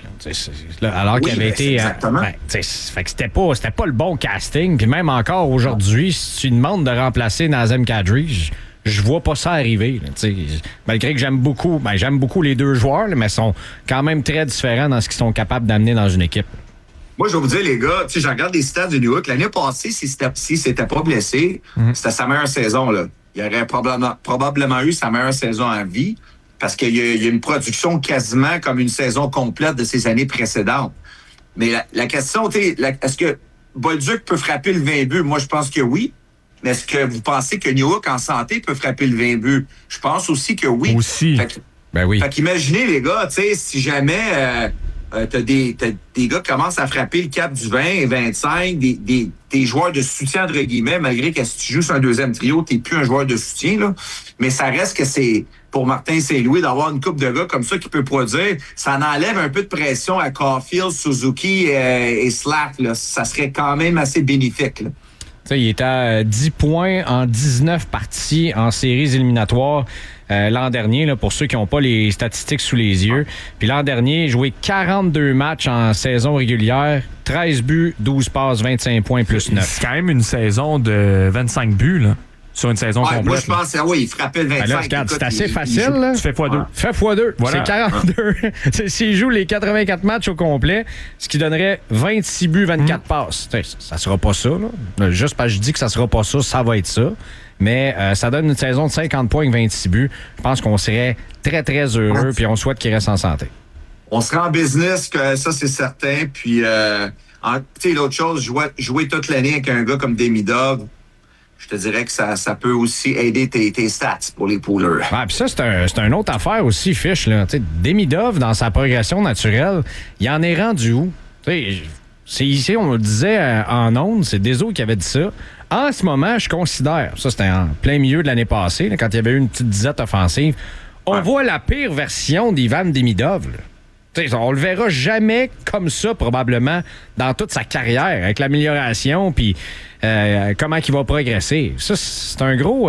Alors qu'il avait été... Exactement. Fait que c'était pas le bon casting. Puis même encore aujourd'hui, si tu demandes de remplacer Nazem Kadri, je vois pas ça arriver. Là, malgré que j'aime beaucoup les deux joueurs, là, mais ils sont quand même très différents dans ce qu'ils sont capables d'amener dans une équipe. Moi, je vais vous dire, les gars, je regarde les stats de Newhook. L'année passée, s'il s'était pas blessé, c'était sa meilleure saison. Là. Il aurait probablement eu sa meilleure saison en vie parce qu'il y a une production quasiment comme une saison complète de ses années précédentes. Mais la question, est-ce que Bolduc peut frapper le 20 buts? Moi, je pense que oui. Mais est-ce que vous pensez que Newhook, en santé, peut frapper le 20 buts? Je pense aussi que oui. Aussi. Fait qu'imaginez, les gars, si jamais... t'as des gars qui commencent à frapper le cap du 20 et 25, des joueurs de soutien, entre guillemets, malgré que si tu joues sur un deuxième trio, t'es plus un joueur de soutien, là. Mais ça reste que c'est, pour Martin Saint-Louis, d'avoir une couple de gars comme ça qui peut produire, ça enlève un peu de pression à Caulfield, Suzuki et Slack, là. Ça serait quand même assez bénéfique, là. Il était à 10 points en 19 parties en séries éliminatoires l'an dernier, là, pour ceux qui n'ont pas les statistiques sous les yeux. Puis l'an dernier, il jouait 42 matchs en saison régulière, 13 buts, 12 passes, 25 points plus 9. C'est quand même une saison de 25 buts, là. Sur une saison complète. Moi, je pense il frappait le 25. Là, regarde, c'est assez facile. Là. Tu fais x2. Fais x2. Voilà. C'est 42. S'il joue les 84 matchs au complet, ce qui donnerait 26 buts, 24 passes. Ça sera pas ça. Là. Juste parce que je dis que ça sera pas ça, ça va être ça. Mais ça donne une saison de 50 points avec 26 buts. Je pense qu'on serait très, très heureux puis on souhaite qu'il reste en santé. On sera en business, que ça, c'est certain. Puis, l'autre chose, jouer toute l'année avec un gars comme Demidov, je te dirais que ça peut aussi aider tes stats pour les poolers. Puis ça, c'est une autre affaire aussi, Fish. Demidov, dans sa progression naturelle, il en est rendu où? C'est ici, on le disait en ondes, c'est Deso qui avait dit ça. En ce moment, je considère, ça c'était en plein milieu de l'année passée, là, quand il y avait eu une petite disette offensive, on voit la pire version d'Ivan Demidov. On le verra jamais comme ça, probablement, dans toute sa carrière, avec l'amélioration, puis comment il va progresser. Ça, c'est un gros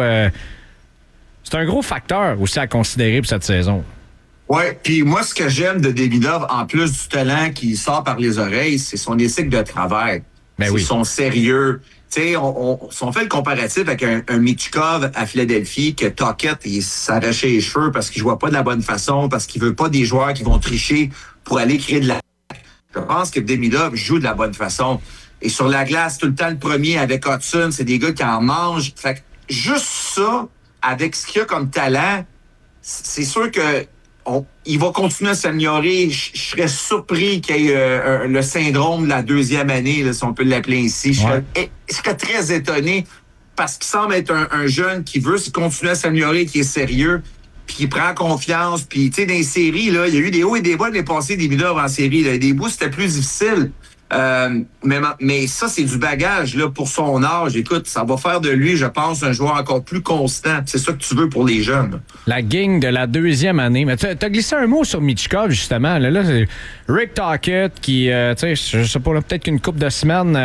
facteur aussi à considérer pour cette saison. Oui, puis moi, ce que j'aime de Demidov, en plus du talent qui sort par les oreilles, c'est son éthique de travail. C'est son sérieux. Tu sais, on fait le comparatif avec un Michkov à Philadelphie, que Tocchet, il s'arrachait les cheveux parce qu'il jouait pas de la bonne façon, parce qu'il veut pas des joueurs qui vont tricher pour aller créer de la... Je pense que Demidov joue de la bonne façon. Et sur la glace, tout le temps le premier avec Hudson, c'est des gars qui en mangent. Fait que juste ça, avec ce qu'il y a comme talent, c'est sûr que il va continuer à s'améliorer. Je serais surpris qu'il y ait le syndrome de la deuxième année, là, si on peut l'appeler ainsi. Je serais très étonné parce qu'il semble être un jeune qui veut continuer à s'améliorer, qui est sérieux, puis qui prend confiance. Puis, tu sais, dans les séries, là, il y a eu des hauts et des bas de les passés des Demidov en série. Là. Des bouts, c'était plus difficile. Mais ça, c'est du bagage là, pour son âge. Écoute, ça va faire de lui, je pense, un joueur encore plus constant. C'est ça que tu veux pour les jeunes. La gang de la deuxième année. Mais t'as glissé un mot sur Michkov, justement. Là c'est Rick Tocchet qui, tu sais, je sais pas, peut-être qu'une couple de semaines